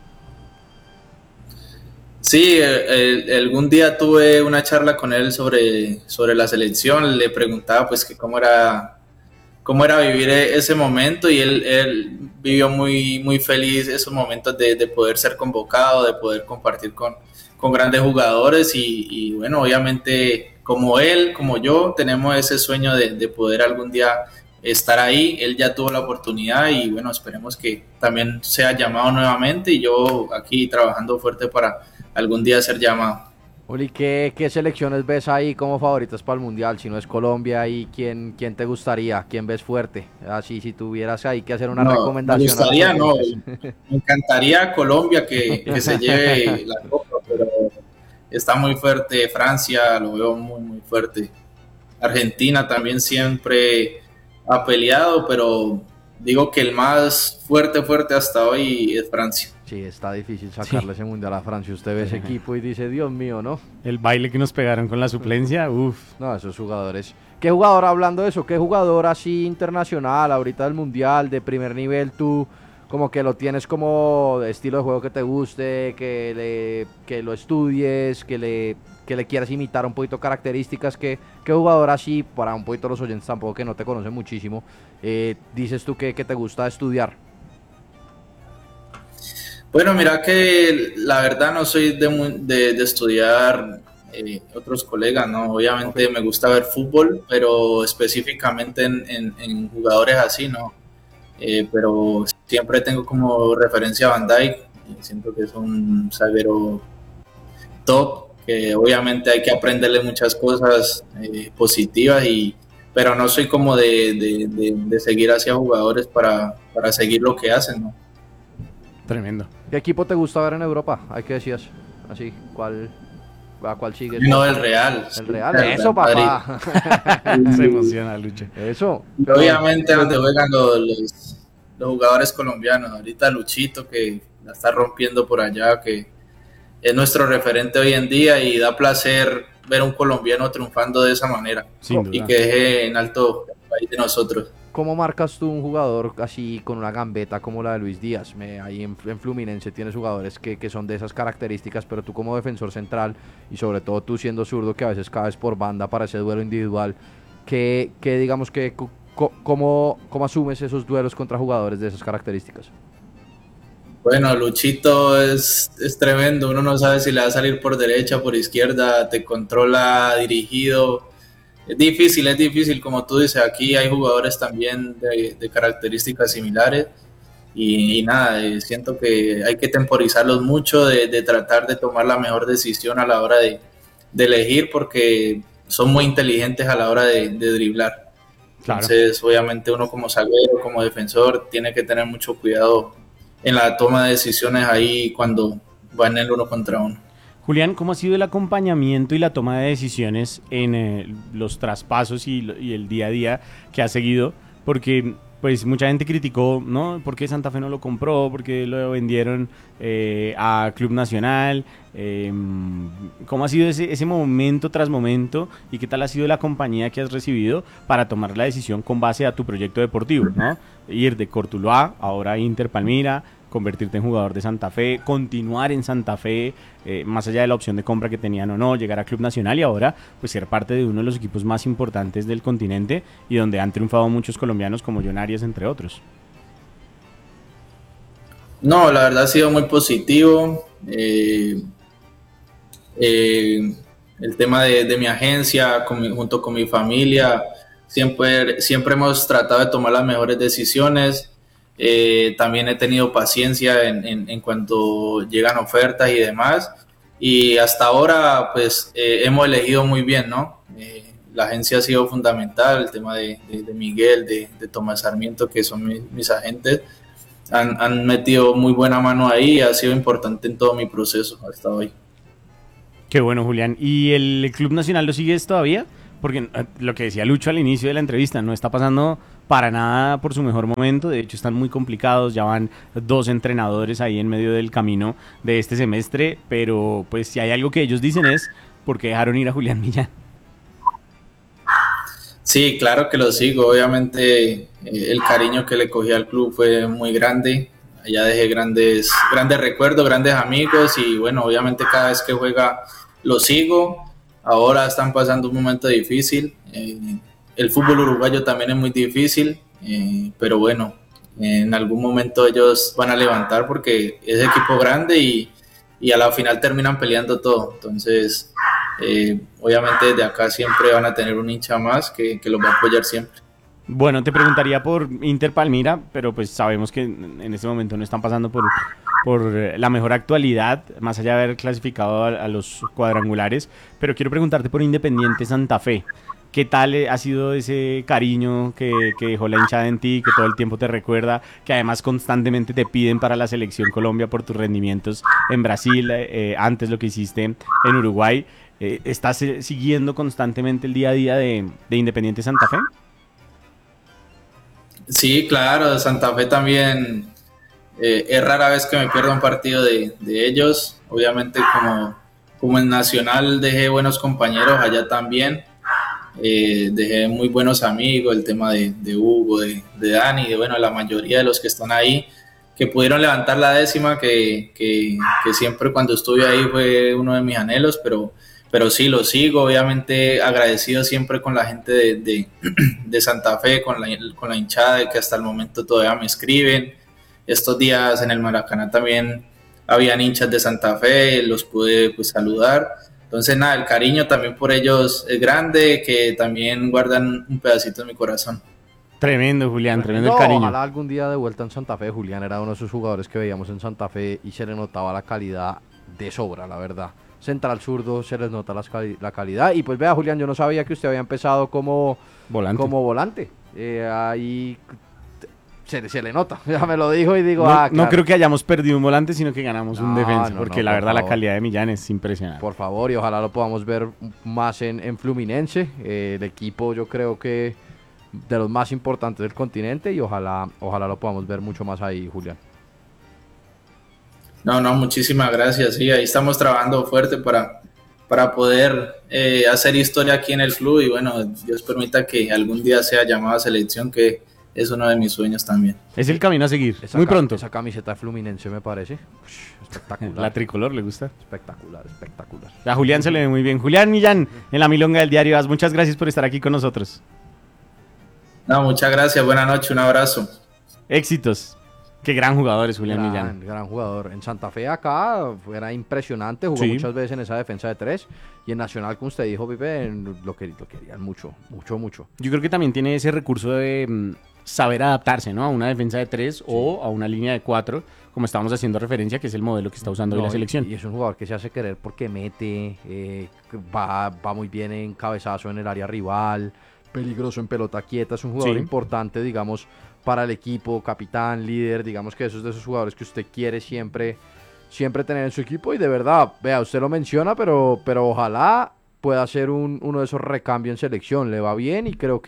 Sí, el, el, algún día tuve una charla con él sobre, sobre la selección. Le preguntaba pues que cómo era, cómo era vivir ese momento y él, él vivió muy, muy feliz esos momentos de, de poder ser convocado, de poder compartir con con grandes jugadores y, y bueno, obviamente como él, como yo, tenemos ese sueño de, de poder algún día estar ahí. Él ya tuvo la oportunidad y bueno, esperemos que también sea llamado nuevamente y yo aquí trabajando fuerte para algún día ser llamado. Oli, ¿qué, qué selecciones ves ahí como favoritas para el Mundial? Si no es Colombia, ¿y quién, quién te gustaría? ¿Quién ves fuerte? Así, si tuvieras ahí que hacer una no, recomendación. Me gustaría, no, me encantaría Colombia que, que se lleve la copa, pero está muy fuerte Francia, lo veo muy, muy fuerte. Argentina también siempre ha peleado, pero digo que el más fuerte, fuerte hasta hoy es Francia. Sí, está difícil sacarle sí. ese Mundial a Francia. Usted ve ese equipo y dice, Dios mío, ¿no? El baile que nos pegaron con la suplencia, uff. No, esos jugadores. ¿Qué jugador, hablando de eso, qué jugador así internacional, ahorita del Mundial, de primer nivel, tú como que lo tienes como estilo de juego que te guste, que, le, que lo estudies, que le, que le quieras imitar un poquito características? ¿Qué, qué jugador así, para un poquito los oyentes tampoco que no te conocen muchísimo, eh, dices tú que, que te gusta estudiar? Bueno, mira que la verdad no soy de, de, de estudiar eh, otros colegas, ¿no? Obviamente okay. Me gusta ver fútbol, pero específicamente en, en, en jugadores así, ¿no? Eh, pero siempre tengo como referencia a Van Dijk, y siento que es un zaguero top, que obviamente hay que aprenderle muchas cosas eh, positivas, y, pero no soy como de, de, de, de seguir hacia jugadores para, para seguir lo que hacen, ¿no? Tremendo. ¿Qué equipo te gusta ver en Europa? Hay que decías, así, ¿cuál, a cuál sigues? No, el Real. El Real, el eso, Real papá. Se emociona, Lucho. Eso. Obviamente donde juegan los, los, los jugadores colombianos. Ahorita Luchito, que la está rompiendo por allá, que es nuestro referente hoy en día, y da placer ver a un colombiano triunfando de esa manera. Sin duda. Y que deje en alto el país de nosotros. ¿Cómo marcas tú un jugador así con una gambeta como la de Luis Díaz? Me, ahí en, en Fluminense tienes jugadores que, que son de esas características, pero tú como defensor central y sobre todo tú siendo zurdo, que a veces cabes por banda para ese duelo individual, que, que digamos que co, ¿cómo, cómo asumes esos duelos contra jugadores de esas características? Bueno, Luchito es, es tremendo, uno no sabe si le va a salir por derecha, por izquierda, te controla dirigido. Es difícil, es difícil, como tú dices, aquí hay jugadores también de, de características similares y, y nada, eh, siento que hay que temporizarlos mucho, de, de tratar de tomar la mejor decisión a la hora de, de elegir, porque son muy inteligentes a la hora de, de driblar. Claro. Entonces, obviamente uno como zaguero, como defensor, tiene que tener mucho cuidado en la toma de decisiones ahí cuando va en el uno contra uno. Julián, ¿cómo ha sido el acompañamiento y la toma de decisiones en eh, los traspasos y, y el día a día que ha seguido? Porque pues mucha gente criticó, ¿no? ¿Por qué Santa Fe no lo compró? ¿Por qué lo vendieron eh, a Club Nacional? Eh, ¿Cómo ha sido ese, ese momento tras momento? ¿Y qué tal ha sido la compañía que has recibido para tomar la decisión con base a tu proyecto deportivo, ¿no? Ir de Cortuluá, ahora Inter Palmira, convertirte en jugador de Santa Fe, continuar en Santa Fe, eh, más allá de la opción de compra que tenían o no, llegar a Club Nacional y ahora pues ser parte de uno de los equipos más importantes del continente y donde han triunfado muchos colombianos como John Arias, entre otros? No, la verdad ha sido muy positivo. Eh, eh, el tema de, de mi agencia, con mi, junto con mi familia, siempre, siempre hemos tratado de tomar las mejores decisiones. Eh, también he tenido paciencia en, en, en cuanto llegan ofertas y demás, y hasta ahora pues eh, hemos elegido muy bien, ¿no? Eh, la agencia ha sido fundamental, el tema de, de, de Miguel, de, de Tomás Sarmiento, que son mis, mis agentes, han, han metido muy buena mano ahí y ha sido importante en todo mi proceso hasta hoy. Qué bueno, Julián. ¿Y el Club Nacional lo sigues todavía? Porque eh, lo que decía Lucho al inicio de la entrevista, no está pasando para nada por su mejor momento, de hecho están muy complicados, ya van dos entrenadores ahí en medio del camino de este semestre, pero pues si hay algo que ellos dicen es ¿por qué dejaron ir a Julián Millán? Sí, claro que lo sigo, obviamente eh, el cariño que le cogí al club fue muy grande, allá dejé grandes, grandes recuerdos, grandes amigos y bueno, obviamente cada vez que juega lo sigo. Ahora están pasando un momento difícil, eh, el fútbol uruguayo también es muy difícil, eh, pero bueno, en algún momento ellos van a levantar porque es equipo grande y, y a la final terminan peleando todo, entonces eh, obviamente desde acá siempre van a tener un hincha más que, que los va a apoyar siempre. Bueno, te preguntaría por Inter Palmira, pero pues sabemos que en este momento no están pasando por, por la mejor actualidad, más allá de haber clasificado a, a los cuadrangulares, pero quiero preguntarte por Independiente Santa Fe. ¿Qué tal ha sido ese cariño que, que dejó la hinchada en ti, que todo el tiempo te recuerda, que además constantemente te piden para la Selección Colombia por tus rendimientos en Brasil, eh, antes lo que hiciste en Uruguay? Eh, ¿Estás eh, siguiendo constantemente el día a día de, de Independiente Santa Fe? Sí, claro, Santa Fe también, eh, es rara vez que me pierda un partido de, de ellos, obviamente como, como en Nacional dejé buenos compañeros, allá también, eh, dejé muy buenos amigos, el tema de, de Hugo, de, de Dani, de bueno, la mayoría de los que están ahí, que pudieron levantar la décima, que, que, que siempre cuando estuve ahí fue uno de mis anhelos, pero... Pero sí, lo sigo, obviamente agradecido siempre con la gente de, de, de Santa Fe, con la, con la hinchada que hasta el momento todavía me escriben. Estos días en el Maracaná también habían hinchas de Santa Fe, los pude pues saludar. Entonces nada, el cariño también por ellos es grande, que también guardan un pedacito en mi corazón. Tremendo, Julián, tremendo no, el cariño. Ojalá algún día de vuelta en Santa Fe. Julián era uno de esos jugadores que veíamos en Santa Fe y se le notaba la calidad de sobra, la verdad. Central zurdo, se les nota las cali- la calidad. Y pues vea, Julián, yo no sabía que usted había empezado como Volante. Como volante. Eh, ahí se, se le nota, ya me lo dijo y digo, No, ah, no claro. creo que hayamos perdido un volante, sino que ganamos un No, defensa, no, porque no, la por verdad la favor. calidad de Millán es impresionante. Por favor, y ojalá lo podamos ver más en, en Fluminense. Eh, el equipo yo creo que de los más importantes del continente y ojalá, ojalá lo podamos ver mucho más ahí, Julián. No, no, muchísimas gracias. Sí, ahí estamos trabajando fuerte para, para poder eh, hacer historia aquí en el club y bueno, Dios permita que algún día sea llamado a selección, que es uno de mis sueños también. Es el camino a seguir, Esa muy ca- pronto. Esa camiseta de Fluminense me parece ush, espectacular. La tricolor le gusta. Espectacular, espectacular. A Julián se le ve muy bien. Julián Millán, en la Milonga del Diario As, muchas gracias por estar aquí con nosotros. No, muchas gracias, buenas noches, un abrazo. Éxitos. Qué gran jugador es Julián Gran, Millán. gran jugador. En Santa Fe acá era impresionante, jugó Sí. muchas veces en esa defensa de tres y en Nacional, como usted dijo, Pipe, en- lo, que, lo querían mucho, mucho, mucho. Yo creo que también tiene ese recurso de mm, saber adaptarse, ¿no? A una defensa de tres o a una línea de cuatro, como estábamos haciendo referencia, que es el modelo que está usando hoy No, la selección. Y, y es un jugador que se hace querer porque mete, eh, va, va muy bien en cabezazo en el área rival, peligroso en pelota quieta, es un jugador Sí. importante, digamos, para el equipo, capitán, líder, digamos que esos de esos jugadores que usted quiere siempre, siempre tener en su equipo y de verdad, vea, usted lo menciona, pero, pero ojalá pueda ser un, uno de esos recambios en selección, le va bien y creo que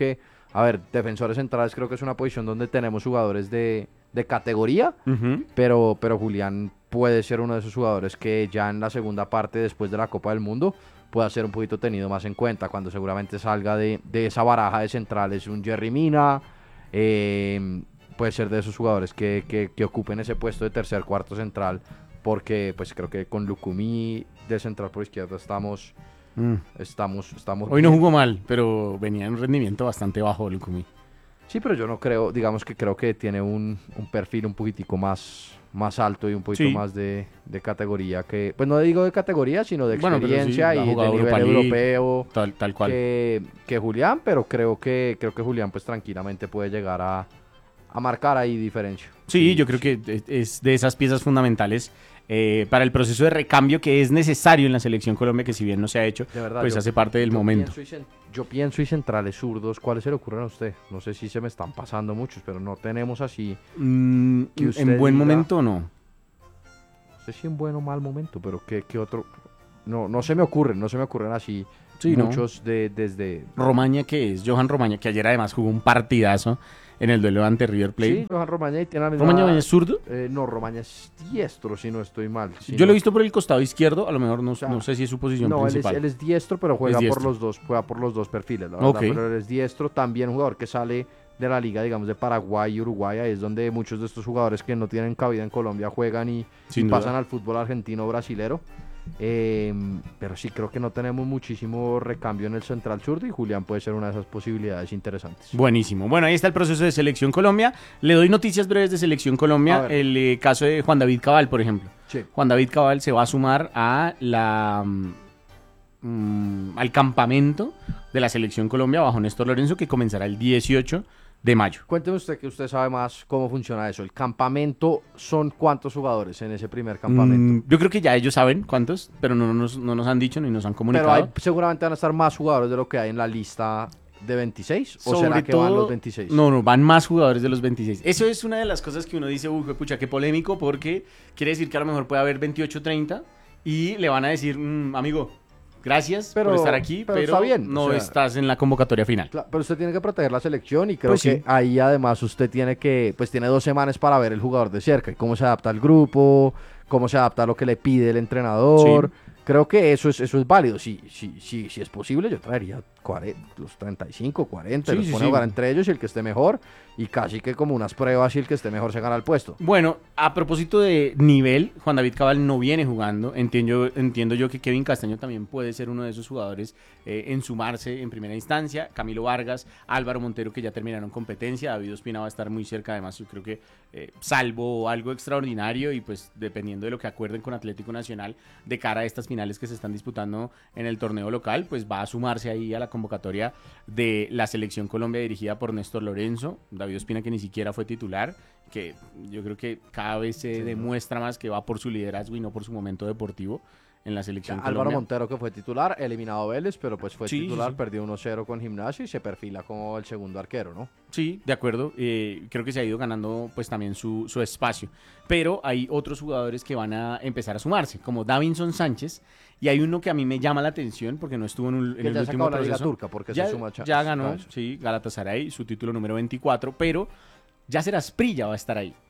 A ver, defensores centrales creo que es una posición donde tenemos jugadores de, de categoría, Ujú. pero, pero Julián puede ser uno de esos jugadores que ya en la segunda parte, después de la Copa del Mundo, pueda ser un poquito tenido más en cuenta, cuando seguramente salga de, de esa baraja de centrales, un Jerry Mina, eh, puede ser de esos jugadores que, que, que ocupen ese puesto de tercer, cuarto central, porque pues creo que con Lucumí de central por izquierda estamos, Mm. estamos, estamos Hoy no bien. jugó mal, pero venía en un rendimiento bastante bajo Lucumí. Sí, pero yo no creo, digamos que creo que tiene un, un perfil un poquitico más, más alto y un poquito Sí. más de, de categoría que, pues no digo de categoría, sino de Bueno, pero sí, experiencia ha y de jugado nivel Europa League, europeo Tal, tal cual. que, que Julián, pero creo que, creo que Julián pues tranquilamente puede llegar a, a marcar ahí diferencia. Sí, yo creo que es- es de esas piezas fundamentales eh, para el proceso de recambio que es necesario en la selección Colombia, que si bien no se ha hecho, De verdad, pues yo- hace parte del yo momento. Pienso y cen- yo pienso y centrales zurdos, ¿cuáles se le ocurren a usted? No sé si se me están pasando muchos, pero no tenemos así, Mm, que usted en buen diga- momento no. no sé si en buen o mal momento, pero ¿qué, qué otro? No, no se me ocurren, no se me ocurren así Sí, ¿no? muchos de, desde... Romaña, que es Johan Romaña, que ayer además jugó un partidazo en el duelo ante River Plate. Sí, Johan Romaña y tiene la misma... ¿Romaña es zurdo? Eh, no, Romaña es diestro, si no estoy mal. si Yo no- lo he visto por el costado izquierdo, a lo mejor no, sea, no sé si es su posición No, él es, principal. él es diestro, pero juega Es por diestro. los dos, juega por los dos perfiles, la verdad, Ok. pero él es diestro, también un jugador que sale de la liga, digamos, de Paraguay y Uruguay, ahí es donde muchos de estos jugadores que no tienen cabida en Colombia juegan y, y Sin duda. pasan al fútbol argentino o brasilero. Eh, pero sí creo que no tenemos muchísimo recambio en el central zurdo y Julián puede ser una de esas posibilidades interesantes. Buenísimo. Bueno, ahí está el proceso de Selección Colombia. Le doy noticias breves de Selección A Colombia. ver. El eh, caso de Juan David Cabal, por ejemplo. Sí. Juan David Cabal se va a sumar a la mm, al campamento de la Selección Colombia bajo Néstor Lorenzo, que comenzará el dieciocho de mayo. Cuénteme usted que usted sabe más cómo funciona eso. ¿El campamento son cuántos jugadores en ese primer campamento? Mm, yo creo que ya ellos saben cuántos, pero no nos, no nos han dicho ni nos han comunicado. Pero hay, seguramente van a estar más jugadores de lo que hay en la lista de veintiséis. ¿O Sobre será que todo, van los veintiséis? No, no, van más jugadores de los veintiséis. Eso es una de las cosas que uno dice, uy, pucha, qué polémico, porque quiere decir que a lo mejor puede haber veintiocho treinta y le van a decir, "Mm, amigo, gracias Pero- por estar aquí, pero pero, está bien, no o sea- estás en la convocatoria final". Cla- Pero usted tiene que proteger la selección y creo Pues que sí. ahí además usted tiene que, pues tiene dos semanas para ver el jugador de cerca y cómo se adapta al grupo, cómo se adapta a lo que le pide el entrenador. Sí. Creo que eso es, eso es válido. Si, si, si, si es posible, yo traería cuarenta, los treinta y cinco, cuarenta, Sí, los sí, pone sí. a jugar entre ellos y el que esté mejor. Y casi que como unas pruebas y el que esté mejor se gana el puesto. Bueno, a propósito de nivel, Juan David Cabal no viene jugando. Entiendo, entiendo yo que Kevin Castaño también puede ser uno de esos jugadores eh, en sumarse en primera instancia. Camilo Vargas, Álvaro Montero, que ya terminaron competencia. David Ospina va a estar muy cerca. Además, yo creo que eh, salvo algo extraordinario y pues dependiendo de lo que acuerden con Atlético Nacional de cara a estas finales que se están disputando en el torneo local, pues va a sumarse ahí a la convocatoria de la Selección Colombia dirigida por Néstor Lorenzo. David Ospina, que ni siquiera fue titular, que yo creo que cada vez se Sí, demuestra más que va por su liderazgo y no por su momento deportivo en la Selección Álvaro Colombia. Montero, que fue titular, eliminado Vélez, pero pues fue Sí, sí, titular, sí. perdió uno cero con Gimnasia y se perfila como el segundo arquero, ¿no? Sí, de acuerdo. Eh, creo que se ha ido ganando pues también su, su espacio. Pero hay otros jugadores que van a empezar a sumarse, como Davinson Sánchez. Y hay uno que a mí me llama la atención porque no estuvo en, un- en Que el ya se último acabó la Liga proceso. Turca, porque ya, se suma a Cha- ya ganó, a eso. sí, Galatasaray, su título número veinticuatro. Pero Yasser Asprilla va a estar ahí.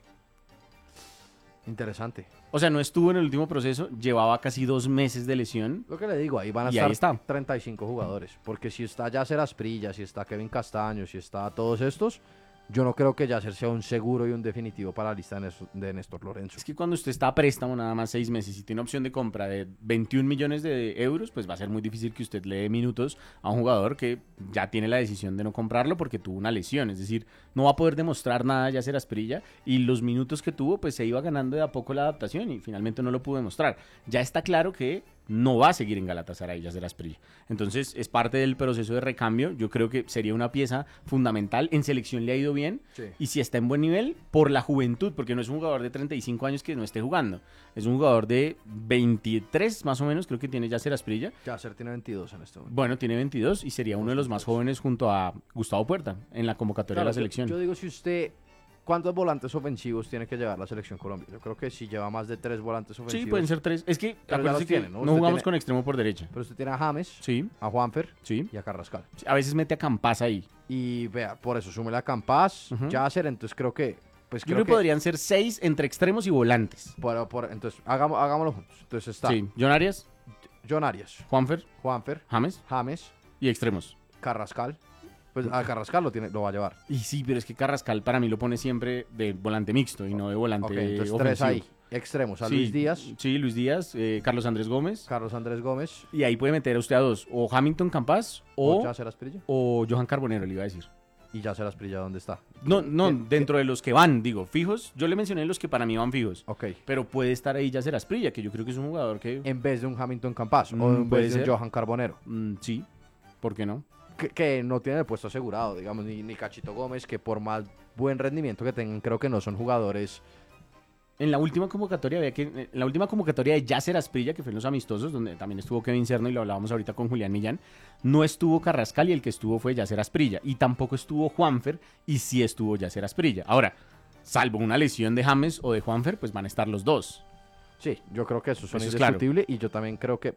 Interesante. O sea, no estuvo en el último proceso, llevaba casi dos meses de lesión. Lo que le digo, ahí van a Y estar ahí está. treinta y cinco jugadores. Porque si está Yasser Asprilla, si está Kevin Castaño, si está todos estos, yo no creo que Yasser sea un seguro y un definitivo para la lista de Néstor, de Néstor Lorenzo. Es que cuando usted está a préstamo nada más seis meses y tiene opción de compra de veintiún millones de euros, pues va a ser muy difícil que usted le dé minutos a un jugador que ya tiene la decisión de no comprarlo porque tuvo una lesión. Es decir, no va a poder demostrar nada ya ser Asprilla y los minutos que tuvo pues se iba ganando de a poco la adaptación y finalmente no lo pudo demostrar. Ya está claro que no va a seguir en Galatasaray Yasser Asprilla. Entonces es parte del proceso de recambio. Yo creo que sería una pieza fundamental. En selección le ha ido bien Sí. y si está en buen nivel por la juventud, porque no es un jugador de treinta y cinco años que no esté jugando. Es un jugador de veintitrés más o menos, creo que tiene Yasser Asprilla. Yasser tiene veintidós en este momento. Bueno, tiene veintidós y sería uno de los más jóvenes junto a Gustavo Puerta en la convocatoria Claro, de la yo- selección. Yo, digo, si usted ¿Cuántos volantes ofensivos tiene que llevar la selección Colombia? Yo creo que si lleva más de tres volantes ofensivos. Sí, pueden ser tres. Es que, Pero ya acuérdese los que tiene, ¿no? no, Usted jugamos tiene- con extremo por derecha. Pero usted tiene a James, Sí, a Juanfer sí. y a Carrascal. A veces mete a Campas ahí. Y vea, por eso súmele a Campas, Ujú. Yasser, entonces creo que... Pues Yo creo creo que que... podrían ser seis entre extremos y volantes. por- por- entonces, hagamos, hagámoslo juntos. Entonces está Sí, John Arias, John Arias, Juanfer, Juanfer, James James, y extremos. Carrascal. Pues a Carrascal lo, tiene, lo va a llevar. Y sí, pero es que Carrascal para mí lo pone siempre de volante mixto y no de volante Ok, entonces ofensivo. tres ahí. Extremos, a Sí, Luis Díaz, Sí, Luis Díaz, eh, Carlos Andrés Gómez. Carlos Andrés Gómez Y ahí puede meter a usted a dos. O Hamilton Campas o o, Yasser Asprilla. o Johan Carbonero, le iba a decir. Y Yasser Asprilla, ¿dónde está? No, no, ¿Quién- dentro de los que van, digo, fijos. Yo le mencioné los que para mí van fijos. Ok. Pero puede estar ahí Yacer Asprilla, que yo creo que es un jugador que... En vez de un Hamilton Campas o Mm, en puede vez de un ser. Johan Carbonero. mm, sí, ¿por qué no? Que, que no tiene el puesto asegurado, digamos, ni, ni Cachito Gómez, que por más buen rendimiento que tengan, creo que no son jugadores. En la última convocatoria, había que, en la última convocatoria de Yacer Asprilla, que fue en los amistosos, donde también estuvo Kevin Cerno y lo hablábamos ahorita con Julián Millán, no estuvo Carrascal y el que estuvo fue Yacer Asprilla. Y tampoco estuvo Juanfer y sí estuvo Yacer Asprilla. Ahora, salvo una lesión de James o de Juanfer, pues van a estar los dos. Sí, yo creo que eso son Eso es claro. indiscutible y yo también creo que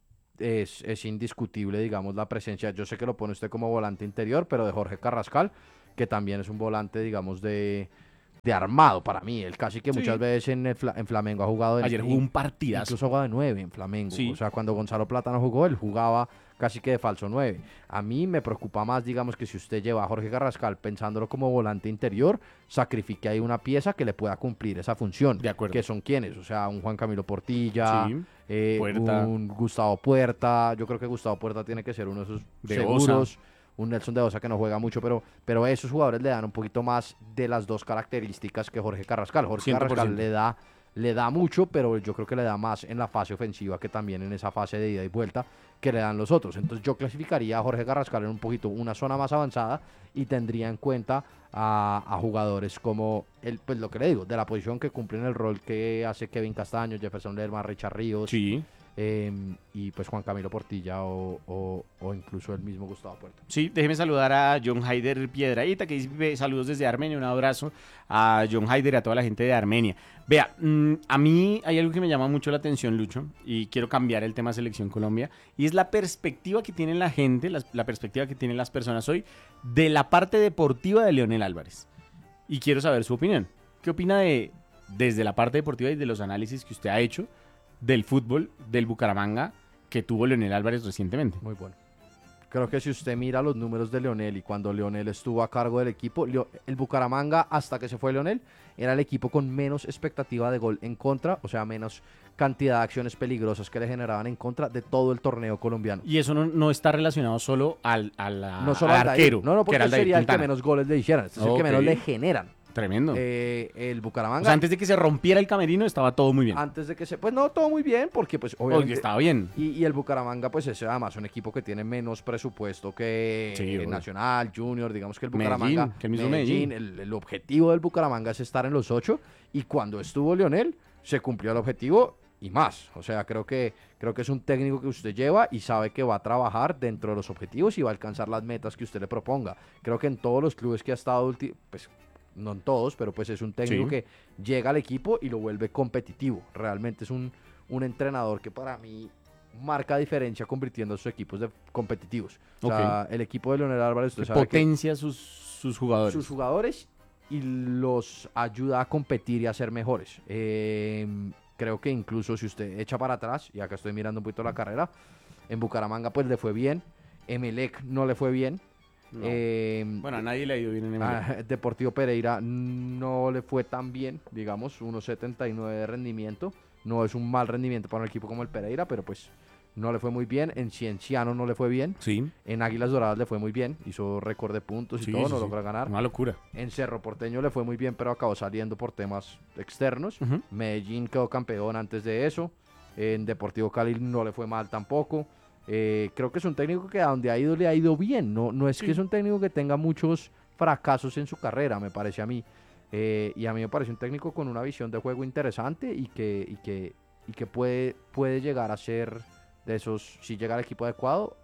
es, es indiscutible, digamos, la presencia. Yo sé que lo pone usted como volante interior, pero de Jorge Carrascal, que también es un volante, digamos, de, de armado para mí. Él casi que Sí. muchas veces en, el Fla- en Flamengo ha jugado de Ayer jugó un partidazo. Incluso jugaba de nueve en Flamengo. Sí. O sea, cuando Gonzalo Plata no jugó, él jugaba casi que de falso nueve. A mí me preocupa más, digamos, que si usted lleva a Jorge Carrascal pensándolo como volante interior, sacrifique ahí una pieza que le pueda cumplir esa función. De acuerdo. Que son quienes, o sea, un Juan Camilo Portilla, Sí. eh, Puerta. un Gustavo Puerta. Yo creo que Gustavo Puerta tiene que ser uno de esos De seguros. Osa. Un Nelson de Osa que no juega mucho, pero, pero esos jugadores le dan un poquito más de las dos características que Jorge Carrascal. Jorge cien por ciento. Carrascal le da, le da mucho, pero yo creo que le da más en la fase ofensiva que también en esa fase de ida y vuelta que le dan los otros. Entonces yo clasificaría a Jorge Carrascal en un poquito una zona más avanzada y tendría en cuenta a, a jugadores como, el, pues lo que le digo, de la posición que cumplen el rol que hace Kevin Castaño, Jefferson Lerma, Richard Ríos. Sí. Eh, y pues Juan Camilo Portilla o, o, o incluso el mismo Gustavo Puerta. Sí, déjeme saludar a John Haider Piedraíta, que dice saludos desde Armenia. Un abrazo a John Haider y a toda la gente de Armenia. Vea, mmm, a mí hay algo que me llama mucho la atención, Lucho, y quiero cambiar el tema Selección Colombia, y es la perspectiva que tiene la gente, la, la perspectiva que tienen las personas hoy de la parte deportiva de Leonel Álvarez. Y quiero saber su opinión. ¿Qué opina de, desde la parte deportiva y de los análisis que usted ha hecho del fútbol del Bucaramanga que tuvo Leonel Álvarez recientemente? Muy bueno. Creo que si usted mira los números de Leonel y cuando Leonel estuvo a cargo del equipo, Leo- el Bucaramanga hasta que se fue Leonel era el equipo con menos expectativa de gol en contra, o sea, menos cantidad de acciones peligrosas que le generaban en contra de todo el torneo colombiano. Y eso no, no está relacionado solo al, al, No solo al al arquero, Dair, no, no, que porque era el él Dair sería el que Quintana. menos goles le hicieran, este es el Ok. que menos le generan. Tremendo. Eh, el O Bucaramanga, sea, antes de que se rompiera el camerino estaba todo muy bien. antes de que se... Pues no, todo muy bien, porque pues Porque obviamente... estaba bien. Y, y el Bucaramanga, pues es además un equipo que tiene menos presupuesto que Sí, eh, obvio. Nacional, Junior, digamos que el Medellín, Bucaramanga, que el mismo Medellín. el, el objetivo del Bucaramanga es estar en los ocho, y cuando estuvo Leonel, se cumplió el objetivo y más. O sea, creo que, creo que es un técnico que usted lleva y sabe que va a trabajar dentro de los objetivos y va a alcanzar las metas que usted le proponga. Creo que en todos los clubes que ha estado, ulti- pues no en todos, pero pues es un técnico Sí. que llega al equipo y lo vuelve competitivo. Realmente es un, un entrenador que para mí marca diferencia convirtiendo a sus equipos de competitivos. O sea, el equipo de Leonel Álvarez, usted sabe que Potencia sus, sus jugadores. sus jugadores y los ayuda a competir y a ser mejores. Eh, creo que incluso si usted echa para atrás, y acá estoy mirando un poquito la carrera, en Bucaramanga pues le fue bien, Emelec no le fue bien. No. Eh, Bueno, a nadie le ha ido bien en el Ah, Deportivo Pereira no le fue tan bien, digamos, uno setenta y nueve de rendimiento. No es un mal rendimiento para un equipo como el Pereira, pero pues no le fue muy bien. En Cienciano no le fue bien. Sí. En Águilas Doradas le fue muy bien. Hizo récord de puntos y Sí, todo, sí, no sí. logró ganar. Una locura. En Cerro Porteño le fue muy bien, pero acabó saliendo por temas externos. Ujú. Medellín quedó campeón antes de eso. En Deportivo Cali no le fue mal tampoco. Eh, creo que es un técnico que a donde ha ido le ha ido bien. No, no es Sí. que es un técnico que tenga muchos fracasos en su carrera, me parece a mí. Eh, y a mí me parece un técnico con una visión de juego interesante y que, y que, y que puede, puede llegar a ser de esos, si llega al equipo adecuado,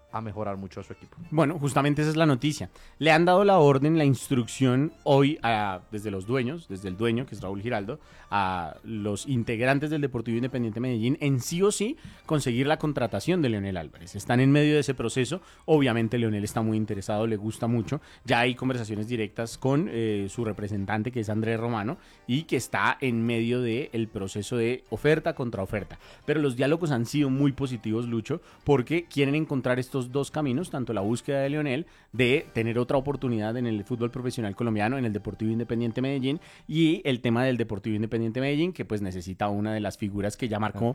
a mejorar mucho a su equipo. Bueno, justamente esa es la noticia. Le han dado la orden, la instrucción hoy a, desde los dueños, desde el dueño, que es Raúl Giraldo, a los integrantes del Deportivo Independiente Medellín, en sí o sí conseguir la contratación de Leonel Álvarez. Están en medio de ese proceso. Obviamente Leonel está muy interesado, le gusta mucho. Ya hay conversaciones directas con eh, su representante, que es Andrés Romano, y que está en medio del proceso de oferta contra oferta. Pero los diálogos han sido muy positivos, Lucho, porque quieren encontrar estos dos caminos, tanto la búsqueda de Leonel de tener otra oportunidad en el fútbol profesional colombiano, en el Deportivo Independiente Medellín, y el tema del Deportivo Independiente Medellín, que pues necesita una de las figuras que ya marcó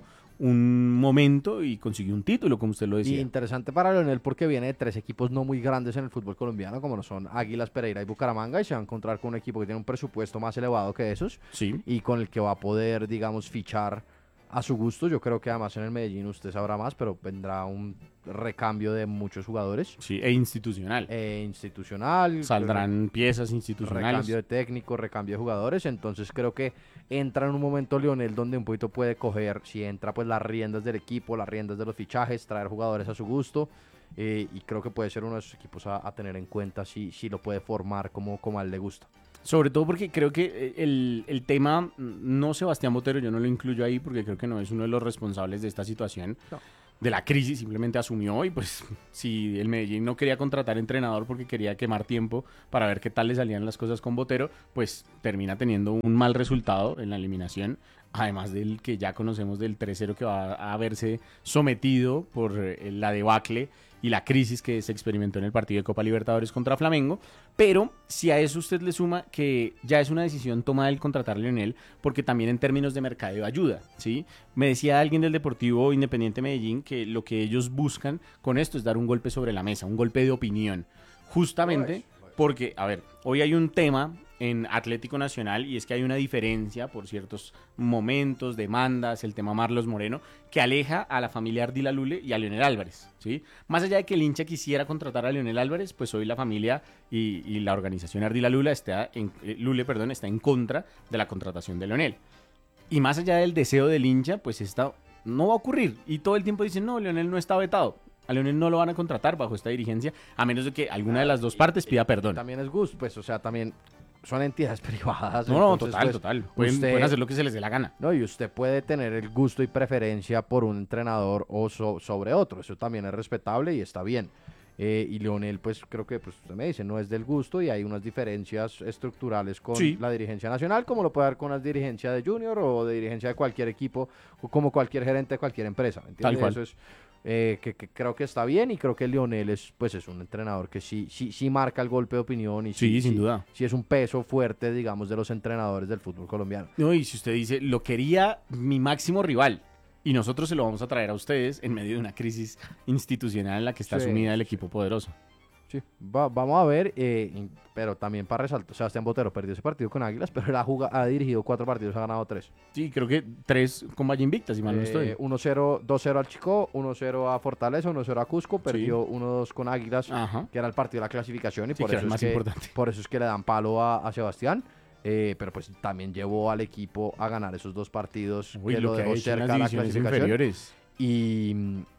un momento y consiguió un título, como usted lo decía. Y interesante para Leonel porque viene de tres equipos no muy grandes en el fútbol colombiano, como lo son Águilas, Pereira y Bucaramanga, y se va a encontrar con un equipo que tiene un presupuesto más elevado que esos, sí, y con el que va a poder, digamos, fichar a su gusto. Yo creo que además en el Medellín usted sabrá más, pero vendrá un recambio de muchos jugadores. Sí, e institucional. E institucional. Saldrán piezas institucionales. Recambio de técnico, recambio de jugadores. Entonces creo que entra en un momento Leonel donde un poquito puede coger, si entra, pues las riendas del equipo, las riendas de los fichajes, traer jugadores a su gusto. Eh, y creo que puede ser uno de esos equipos a, a tener en cuenta si, si lo puede formar como, como a él le gusta. Sobre todo porque creo que el, el tema, no Sebastián Botero, yo no lo incluyo ahí porque creo que no es uno de los responsables de esta situación, no. de la crisis, simplemente asumió y pues si el Medellín no quería contratar entrenador porque quería quemar tiempo para ver qué tal le salían las cosas con Botero, pues termina teniendo un mal resultado en la eliminación, además del que ya conocemos del tres cero que va a haberse sometido por la debacle y la crisis que se experimentó en el partido de Copa Libertadores contra Flamengo. Pero si a eso usted le suma que ya es una decisión tomada el contratar a Leonel, porque también en términos de mercadeo ayuda, ¿sí? Me decía alguien del Deportivo Independiente Medellín que lo que ellos buscan con esto es dar un golpe sobre la mesa, un golpe de opinión, justamente porque, a ver, hoy hay un tema en Atlético Nacional y es que hay una diferencia por ciertos momentos, demandas, el tema Marlos Moreno, que aleja a la familia Ardila Lule y a Leonel Álvarez, ¿sí? Más allá de que el hincha quisiera contratar a Leonel Álvarez, pues hoy la familia y, y la organización Ardila Lule está en, eh, Lule, perdón, está en contra de la contratación de Leonel. Y más allá del deseo del hincha, pues esta no va a ocurrir. Y todo el tiempo dicen, no, Leonel no está vetado. A Leonel no lo van a contratar bajo esta dirigencia, a menos de que alguna de las dos partes pida perdón. También es gusto, pues, o sea, también son entidades privadas. No, no, total, pues, total. Pueden, usted, pueden hacer lo que se les dé la gana. No, y usted puede tener el gusto y preferencia por un entrenador o so, sobre otro. Eso también es respetable y está bien. Eh, y Leonel, pues creo que pues, usted me dice, no es del gusto y hay unas diferencias estructurales con sí. la dirigencia nacional, como lo puede haber con la dirigencia de Junior o de dirigencia de cualquier equipo, o como cualquier gerente de cualquier empresa. ¿Me entiende? Tal cual. Eso es eh, que, que creo que está bien y creo que Leonel es, pues, es un entrenador que sí, sí, sí marca el golpe de opinión y sí, sí, sin sí, duda. Sí es un peso fuerte, digamos, de los entrenadores del fútbol colombiano. No, y si usted dice, lo quería mi máximo rival. Y nosotros se lo vamos a traer a ustedes en medio de una crisis institucional en la que está sí, sumida el sí. equipo poderoso. Sí, Va, vamos a ver, eh, pero también para resaltar, Sebastián Botero perdió ese partido con Águilas, pero él ha, jugado, ha dirigido cuatro partidos, ha ganado tres. Sí, creo que tres con Valle Invicta, si mal no estoy. Eh, uno cero, dos cero al Chico, uno cero a Fortaleza, uno cero a Cusco, perdió sí. uno dos con Águilas, Ajá. que era el partido de la clasificación, y sí, por, que eso el más es que, importante. por eso es que le dan palo a, a Sebastián. Eh, pero pues también llevó al equipo a ganar esos dos partidos. Uy, que lo lo que dejó ha hecho en cerca las de la divisiones clasificación. inferiores. Y,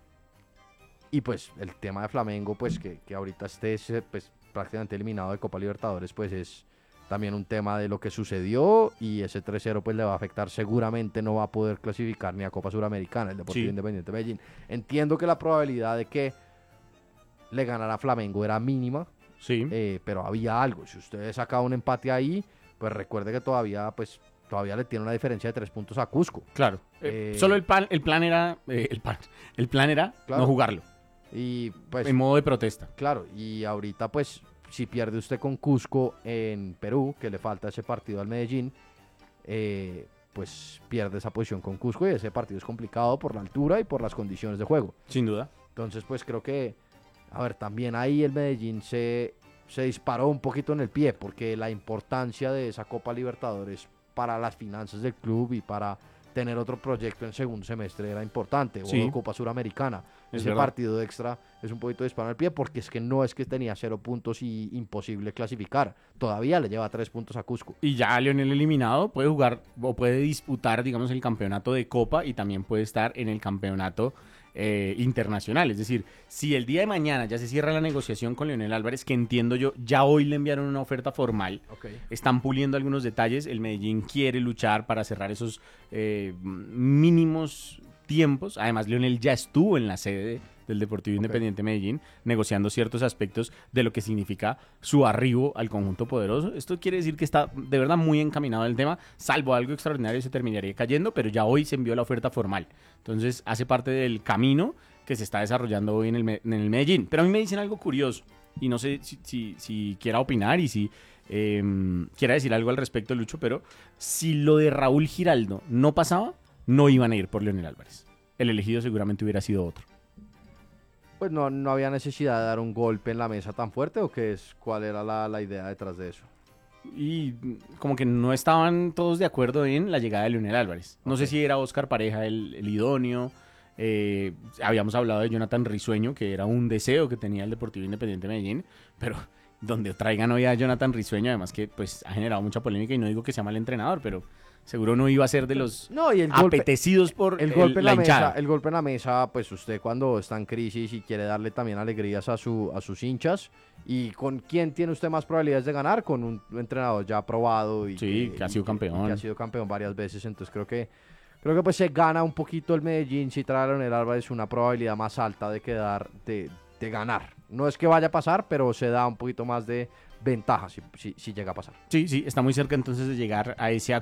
y pues el tema de Flamengo, pues que, que ahorita esté pues, prácticamente eliminado de Copa Libertadores, pues es también un tema de lo que sucedió, y ese tres cero pues le va a afectar, seguramente no va a poder clasificar ni a Copa Suramericana, el Deportivo sí. Independiente de Medellín. Entiendo que la probabilidad de que le ganara a Flamengo era mínima, Sí. eh, pero había algo. Si usted sacaba un empate ahí, pues recuerde que todavía pues todavía le tiene una diferencia de tres puntos a Cusco. Claro. Eh, Eh, solo el plan, el plan era eh, el plan, el plan era Claro. no jugarlo Y pues en modo de protesta. claro, y ahorita pues si pierde usted con Cusco en Perú, que le falta ese partido al Medellín, eh, pues pierde esa posición con Cusco, y ese partido es complicado por la altura y por las condiciones de juego. Sin duda. Entonces pues creo que, a ver, también ahí el Medellín se, se disparó un poquito en el pie, porque la importancia de esa Copa Libertadores para las finanzas del club y para tener otro proyecto en segundo semestre era importante, o Sí. Copa Suramericana. Es Ese verdad. partido extra es un poquito de disparo en el pie, porque es que no es que tenía cero puntos y imposible clasificar, todavía le lleva tres puntos a Cusco. Y ya Leonel eliminado puede jugar o puede disputar, digamos, el campeonato de Copa y también puede estar en el campeonato eh, internacional. Es decir, si el día de mañana ya se cierra la negociación con Leonel Álvarez, que entiendo yo, ya hoy le enviaron una oferta formal, Okay. están puliendo algunos detalles, el Medellín quiere luchar para cerrar esos eh, mínimos tiempos. Además, Leonel ya estuvo en la sede de, del Deportivo Okay. Independiente Medellín negociando ciertos aspectos de lo que significa su arribo al conjunto poderoso. Esto quiere decir que está de verdad muy encaminado el tema, salvo algo extraordinario se terminaría cayendo, pero ya hoy se envió la oferta formal. Entonces hace parte del camino que se está desarrollando hoy en el, en el Medellín. Pero a mí me dicen algo curioso y no sé si, si, si quiera opinar y si eh, quiera decir algo al respecto, Lucho, pero si lo de Raúl Giraldo no pasaba, no iban a ir por Leonel Álvarez. El elegido seguramente hubiera sido otro. Pues no, no había necesidad de dar un golpe en la mesa tan fuerte, ¿o qué es? ¿Cuál era la, la idea detrás de eso? Y como que no estaban todos de acuerdo en la llegada de Leonel Álvarez. No Okay. sé si era Oscar Pareja el, el idóneo. Eh, habíamos hablado de Jonathan Risueño, que era un deseo que tenía el Deportivo Independiente Medellín, pero donde traigan hoy a Jonathan Risueño, además que pues ha generado mucha polémica, y no digo que sea mal entrenador, pero seguro no iba a ser de los No, y el golpe, apetecidos por el golpe en la, hinchada. mesa, el golpe en la mesa, pues usted cuando está en crisis y quiere darle también alegrías a su a sus hinchas, y con quién tiene usted más probabilidades de ganar, con un entrenador ya probado y Sí, que ha sido y campeón. y que ha sido campeón varias veces. Entonces creo que creo que pues se gana un poquito el Medellín si trae a Leonel Álvarez, una probabilidad más alta de quedar de, de ganar. No es que vaya a pasar, pero se da un poquito más de ventaja si, si, si llega a pasar. Sí, sí, está muy cerca entonces de llegar a ese